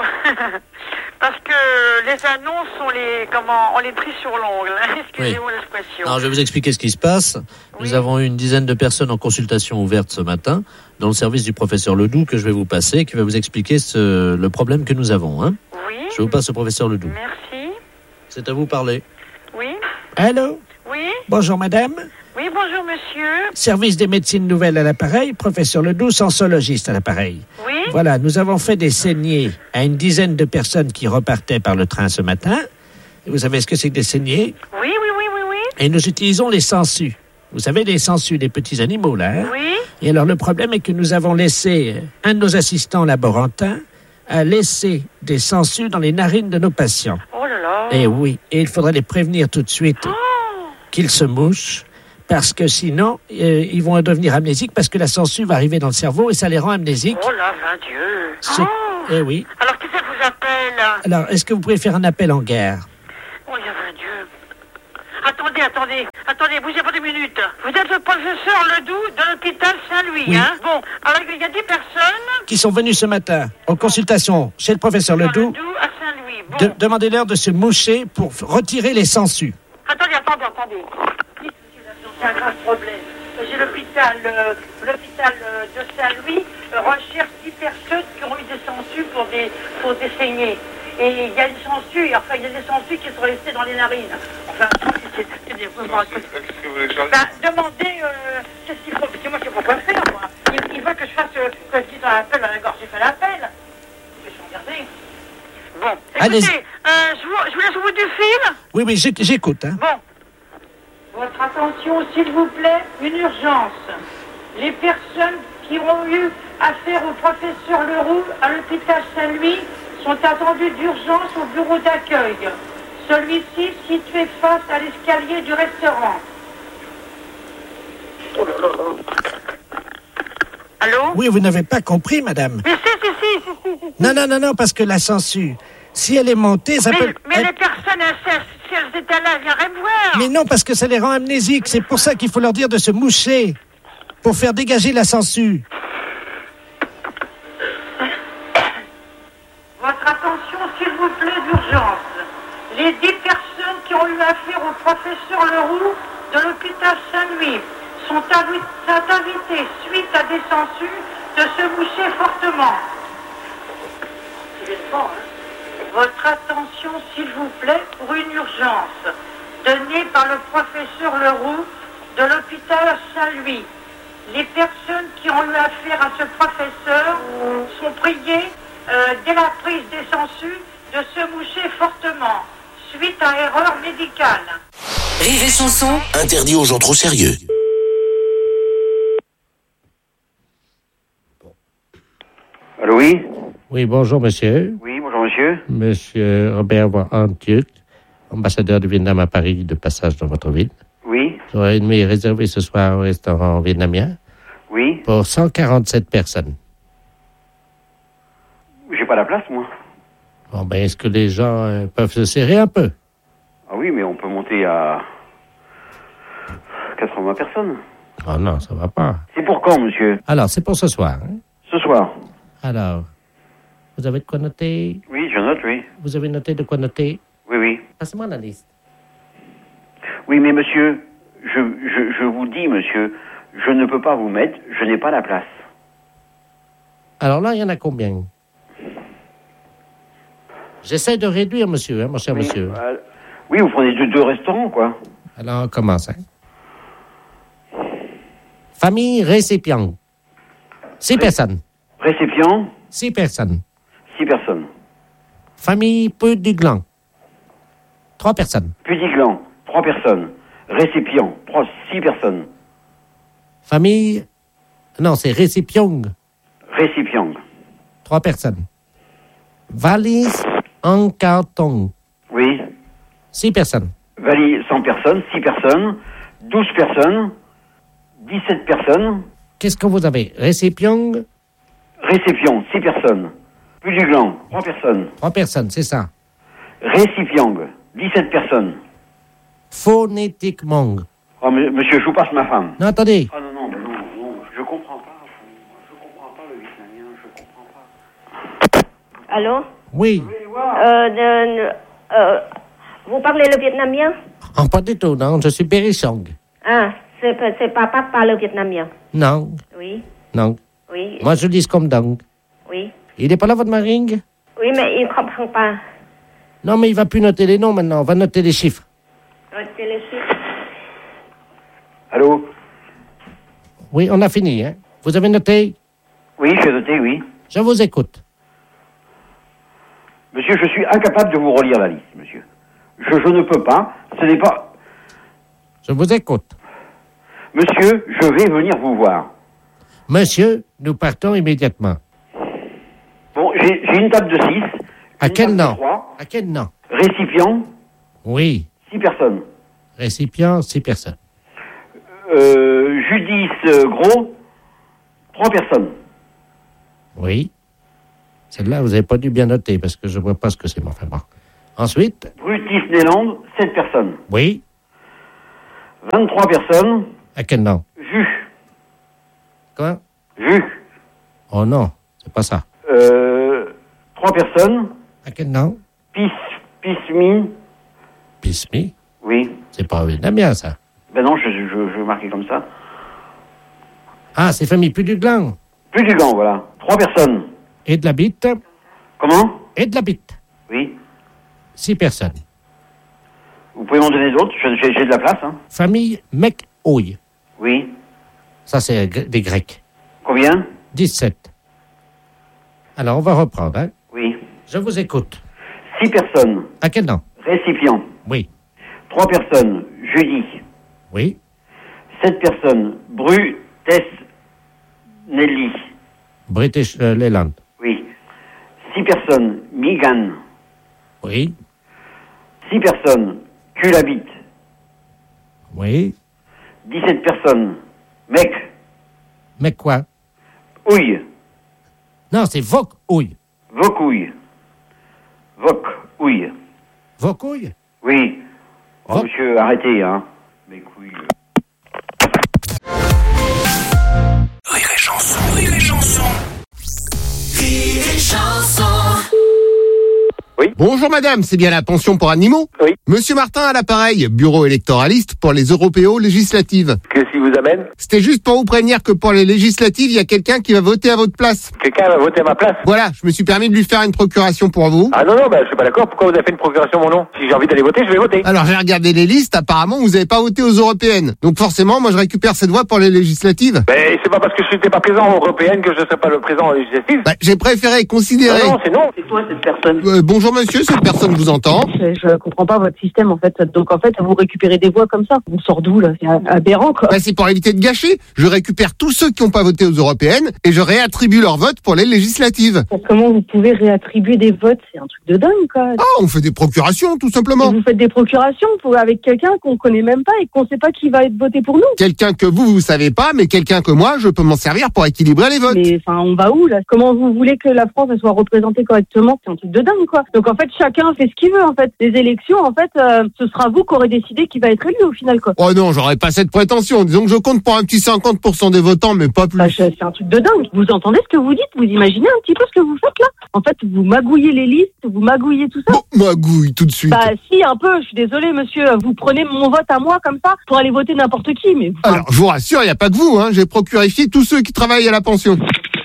Parce que les annonces, on les trie sur l'ongle. Hein. Excusez-moi l'expression. Alors, je vais vous expliquer ce qui se passe. Nous avons eu une dizaine de personnes en consultation ouverte ce matin dans le service du professeur Ledoux que je vais vous passer, qui va vous expliquer le problème que nous avons. Hein. Oui. Je vous passe au professeur Ledoux. Merci. C'est à vous parler. Oui. Allô? Oui. Bonjour madame. Oui, bonjour monsieur. Service des médecines nouvelles à l'appareil, professeur Ledoux, sensologiste à l'appareil. Oui. Voilà, nous avons fait des saignées à une dizaine de personnes qui repartaient par le train ce matin. Et vous savez ce que c'est que des saignées? Oui. Et nous utilisons les sangsues. Vous savez, les sangsues, les petits animaux, là. Hein? Oui. Et alors, le problème est que nous avons laissé un de nos assistants laborantins a laissé des sangsues dans les narines de nos patients. Oh là là. Et oui, et il faudrait les prévenir tout de suite qu'ils se mouchent, parce que sinon, ils vont devenir amnésiques, parce que la sangsue va arriver dans le cerveau et ça les rend amnésiques. Oh là, mon Dieu. Eh oui. Alors, qui ça vous appelle? Alors, est-ce que vous pouvez faire un appel en guerre? Oh, il y a un Dieu. Attendez, bougez pas 2 minutes. Vous êtes le professeur Ledoux de l'hôpital Saint-Louis, oui. Hein? Bon, alors il y a 10 personnes qui sont venues ce matin en consultation chez le professeur Ledoux. À Saint-Louis. Bon. Demandez-leur de se moucher pour retirer les sangsues. Attendez. C'est un grave problème. J'ai l'hôpital de Saint-Louis recherche 10 personnes qui ont eu des sangsues pour des saignées. Et il y a des sangsues, qui sont restées dans les narines. Enfin, c'est des mouvements. Demandez qu'est-ce qu'il faut, parce que moi je sais pas quoi faire, moi. Il veut que je fasse, que je dise un appel à la gorge, j'ai fait l'appel. Je vais regarder. Bon, écoutez, je vous laisse au bout du fil. Oui, j'écoute. Hein. Bon. Votre attention, s'il vous plaît, une urgence. Les personnes qui ont eu affaire au professeur Leroux à l'hôpital Saint-Louis sont attendues d'urgence au bureau d'accueil. Celui-ci situé face à l'escalier du restaurant. Allô? Oui, vous n'avez pas compris, madame. Mais si. Non, parce que la sangsue, si elle est montée, ça peut... Mais les personnes, si elles étaient là, elles viendraient me voir. Mais non, parce que ça les rend amnésiques. C'est pour ça qu'il faut leur dire de se moucher, pour faire dégager la sangsue. Votre attention, s'il vous plaît, d'urgence. Les 10 personnes qui ont eu affaire au professeur Leroux de l'hôpital Saint-Louis sont invitées, suite à des sangsues, de se moucher fortement. Votre attention, s'il vous plaît, pour une urgence donnée par le professeur Leroux de l'hôpital Saint-Louis. Les personnes qui ont eu affaire à ce professeur sont priées, dès la prise des sangsues, de se moucher fortement, suite à erreur médicale. Rire et chanson, interdit aux gens trop sérieux. Allô, oui? Oui, bonjour, monsieur. Oui, bonjour, monsieur. Monsieur Robert Antiuk, ambassadeur du Vietnam à Paris, de passage dans votre ville. Oui. J'aurais une nuit réservée ce soir au restaurant vietnamien. Oui. Pour 147 personnes. J'ai pas la place, moi. Bon, ben, est-ce que les gens peuvent se serrer un peu? Ah oui, mais on peut monter à 80 personnes. Oh non, ça va pas. C'est pour quand, monsieur? Alors, c'est pour ce soir. Hein? Ce soir. Alors, vous avez de quoi noter? Oui, je note, oui. Vous avez noté de quoi noter? Oui. Passez-moi la liste. Oui, mais monsieur, je vous dis, monsieur, je ne peux pas vous mettre, je n'ai pas la place. Alors là, il y en a combien? J'essaie de réduire, monsieur, hein, mon cher monsieur. Oui, vous prenez deux restaurants, quoi. Alors, on commence. Hein. Famille récipient. 6 personnes. Récipient? 6 personnes. 6 personnes. Famille peu du gland. 3 personnes. Pudiglan, 3 personnes. Récipient, 6 personnes. Famille... Non, c'est récipient. Récipient. 3 personnes. Valise en carton. Oui. 6 personnes. Valise 100 personnes, 6 personnes, 12 personnes, 17 personnes. Qu'est-ce que vous avez? Récipient? Récipient, 6 personnes. Pudiglan, 3 personnes. 3 personnes, c'est ça. Récipient, 17 personnes. Phonétiquement. Oh, monsieur, je vous passe ma femme. Non, attendez. Ah non, je comprends pas le vietnamien. Allô? Oui. Vous parlez le vietnamien? Oh, pas du tout, non. Je suis Périsong. Ah, c'est papa parle le vietnamien. Non. Oui. Non. Oui. Moi, je dis comme Dong. Oui. Il n'est pas là, votre maring? Oui, mais il ne comprend pas. Non, mais il va plus noter les noms maintenant. On va noter les chiffres. Notez les chiffres. Allô? Oui, on a fini, hein. Vous avez noté? Oui, j'ai noté, oui. Je vous écoute. Monsieur, je suis incapable de vous relire la liste, monsieur. Je ne peux pas. Ce n'est pas... Je vous écoute. Monsieur, je vais venir vous voir. Monsieur, nous partons immédiatement. Bon, j'ai une table de 6. À quel nom? À quel nom? Récipient, Oui. 6 personnes. Récipient, 6 personnes. Judice Gros, 3 personnes. Oui. Celle-là, vous n'avez pas dû bien noter parce que je ne vois pas ce que c'est. Mais enfin bon. Ensuite? Brutus Néland, 7 personnes. Oui. 23 personnes. À quel nom? Vu. Quoi? Vu. Oh non, c'est pas ça. 3 personnes. À quel nom? Pismi. Pismi? Oui. C'est pas vietnamien, ça. Ben non, je vais marquer comme ça. Ah, c'est famille Puduglan. Puduglan, voilà. 3 personnes. Et de la bite? Comment? Et de la bite. Oui. 6 personnes. Vous pouvez m'en donner d'autres? J'ai de la place, hein. Famille Mekouille. Oui. Ça, c'est des Grecs. Combien? 17. Alors, on va reprendre, hein. Oui. Je vous écoute. 6 personnes. À quel nom? Récipient. Oui. 3 personnes. Judy. Oui. 7 personnes. Nelly. British Leyland. Oui. 6 personnes. Migan. Oui. 6 personnes. Culabit. Oui. 17 personnes. Mec. Mais quoi? Ouille. Non, c'est Vaucouille. Vaucouille. Vaucouille. Vaucouille? Oui. Oh, monsieur, arrêtez, hein. Mes couilles. Rire et chanson, rire et chanson. Rire et chanson. Oui. Bonjour madame, c'est bien la pension pour animaux? Oui. Monsieur Martin à l'appareil, bureau électoraliste pour les européos législatives. Qu'est-ce qui vous amène? C'était juste pour vous prévenir que pour les législatives, il y a quelqu'un qui va voter à votre place. Quelqu'un va voter à ma place? Voilà, je me suis permis de lui faire une procuration pour vous. Ah non, je suis pas d'accord. Pourquoi vous avez fait une procuration mon nom? Si j'ai envie d'aller voter, je vais voter. Alors j'ai regardé les listes, apparemment vous n'avez pas voté aux européennes. Donc forcément, moi je récupère cette voix pour les législatives. Mais c'est pas parce que je n'étais pas présent aux européennes que je ne serai pas le présent aux législatives. Bah, j'ai préféré considérer... Non, c'est non. C'est toi cette personne? Bonjour monsieur, cette personne vous entend. Je comprends pas votre système en fait. Donc en fait, vous récupérez des voix comme ça. On sort d'où là? C'est aberrant quoi. Bah, c'est pour éviter de gâcher. Je récupère tous ceux qui n'ont pas voté aux européennes et je réattribue leur vote pour les législatives. Comment vous pouvez réattribuer des votes? C'est un truc de dingue quoi. Ah, on fait des procurations tout simplement. Vous faites des procurations avec quelqu'un qu'on connaît même pas et qu'on sait pas qui va être voté pour nous. Quelqu'un que vous savez pas, mais quelqu'un que moi, je peux m'en servir pour équilibrer les votes. Mais enfin, on va où là? Comment vous voulez que la France elle soit représentée correctement? C'est un truc de dingue quoi. Donc en fait, chacun fait ce qu'il veut en fait. Les élections, en fait, ce sera vous qui aurez décidé qui va être élu au final quoi. Oh non, j'aurais pas cette prétention. Disons que je compte pour un petit 50% des votants, mais pas plus. Bah, c'est un truc de dingue. Vous entendez ce que vous dites? Vous imaginez un petit peu ce que vous faites là? En fait, vous magouillez les listes, vous magouillez tout ça. Bon, magouille tout de suite. Bah si, un peu. Je suis désolée, monsieur. Vous prenez mon vote à moi comme ça pour aller voter n'importe qui, mais. Alors, je vous rassure, il n'y a pas que vous, hein. J'ai procurifié tous ceux qui travaillent à la pension.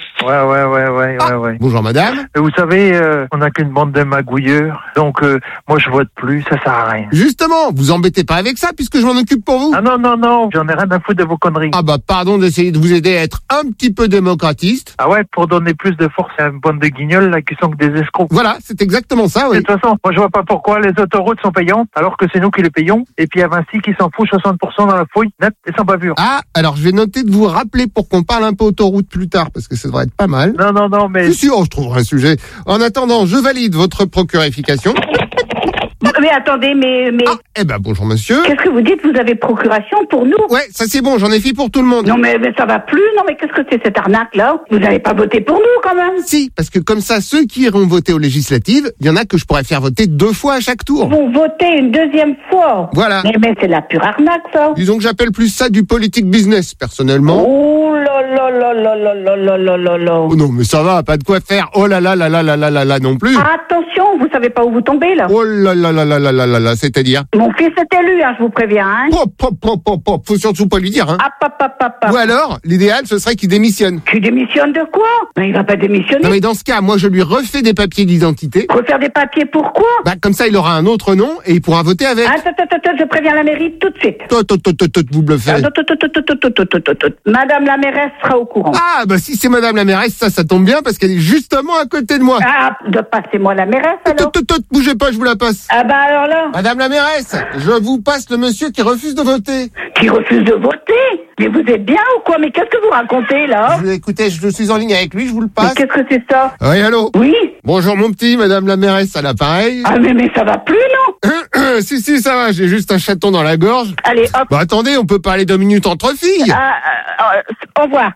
Ouais. Bonjour madame. Vous savez, on n'a qu'une bande de magouilleurs, donc moi je vote plus, ça sert à rien. Justement, vous embêtez pas avec ça puisque je m'en occupe pour vous. Ah non, j'en ai rien à foutre de vos conneries. Ah bah pardon d'essayer de vous aider à être un petit peu démocratiste. Ah ouais, pour donner plus de force à une bande de guignols là qui sont que des escrocs. Voilà, c'est exactement ça, oui. De toute façon, moi je vois pas pourquoi les autoroutes sont payantes alors que c'est nous qui les payons, et puis à Vinci qui s'en fout 60% dans la fouille, net et sans bavure. Ah, alors je vais noter de vous rappeler pour qu'on parle un peu autoroute plus tard parce que ça devrait être pas mal. Non, mais... Si, je trouverai un sujet. En attendant, je valide votre procurification. Mais attendez, mais... Ah, eh ben bonjour monsieur. Qu'est-ce que vous dites? Vous avez procuration pour nous? Ouais, ça c'est bon, j'en ai fait pour tout le monde. Non mais ça va plus, non mais qu'est-ce que c'est cette arnaque là? Vous n'avez pas voté pour nous quand même? Si, parce que comme ça, ceux qui iront voter aux législatives, il y en a que je pourrais faire voter 2 fois à chaque tour. Vous votez une deuxième fois? Voilà. Mais c'est de la pure arnaque ça. Disons que j'appelle plus ça du politique business, personnellement. Oh là là là là là là là là là là. Oh non, mais ça va, pas de quoi faire. Oh là là là là là là là là non plus. Attention, vous savez pas où vous tombez là. Oh là là là là là là là là, c'est-à-dire? Mon fils est élu, hein, je vous préviens. Hein. Faut surtout pas lui dire. Hein. Ou alors, l'idéal, ce serait qu'il démissionne. Qu'il démissionne de quoi? Ben, il va pas démissionner. Non mais dans ce cas, moi je lui refais des papiers d'identité. Refaire des papiers pourquoi? Bah comme ça, il aura un autre nom et il pourra voter avec. Attends, je préviens la mairie tout de suite. Vous bluffez. Madame la mairesse sera au courant. Ah bah si c'est Madame la mairesse, ça tombe bien parce qu'elle est justement à côté de moi. Ah, passez-moi la mairesse alors. Bougez pas, je vous la passe. Ah bah alors là. Madame la mairesse, je vous passe le monsieur qui refuse de voter. Qui refuse de voter? Mais vous êtes bien ou quoi? Mais qu'est-ce que vous racontez là? Écoutez, je suis en ligne avec lui, je vous le passe. Mais qu'est-ce que c'est ça? Oui, allô? Oui. Bonjour mon petit, Madame la mairesse à l'appareil. Ah mais ça va plus non? Si ça va, j'ai juste un chaton dans la gorge. Allez hop. Bah attendez, on peut parler 2 minutes entre filles. Au revoir.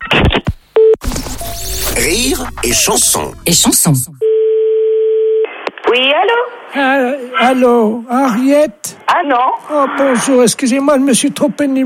Rire et chanson. Oui, allô? Allô, Henriette? Ah non. Oh bonjour, excusez-moi, je me suis trompé de numéro.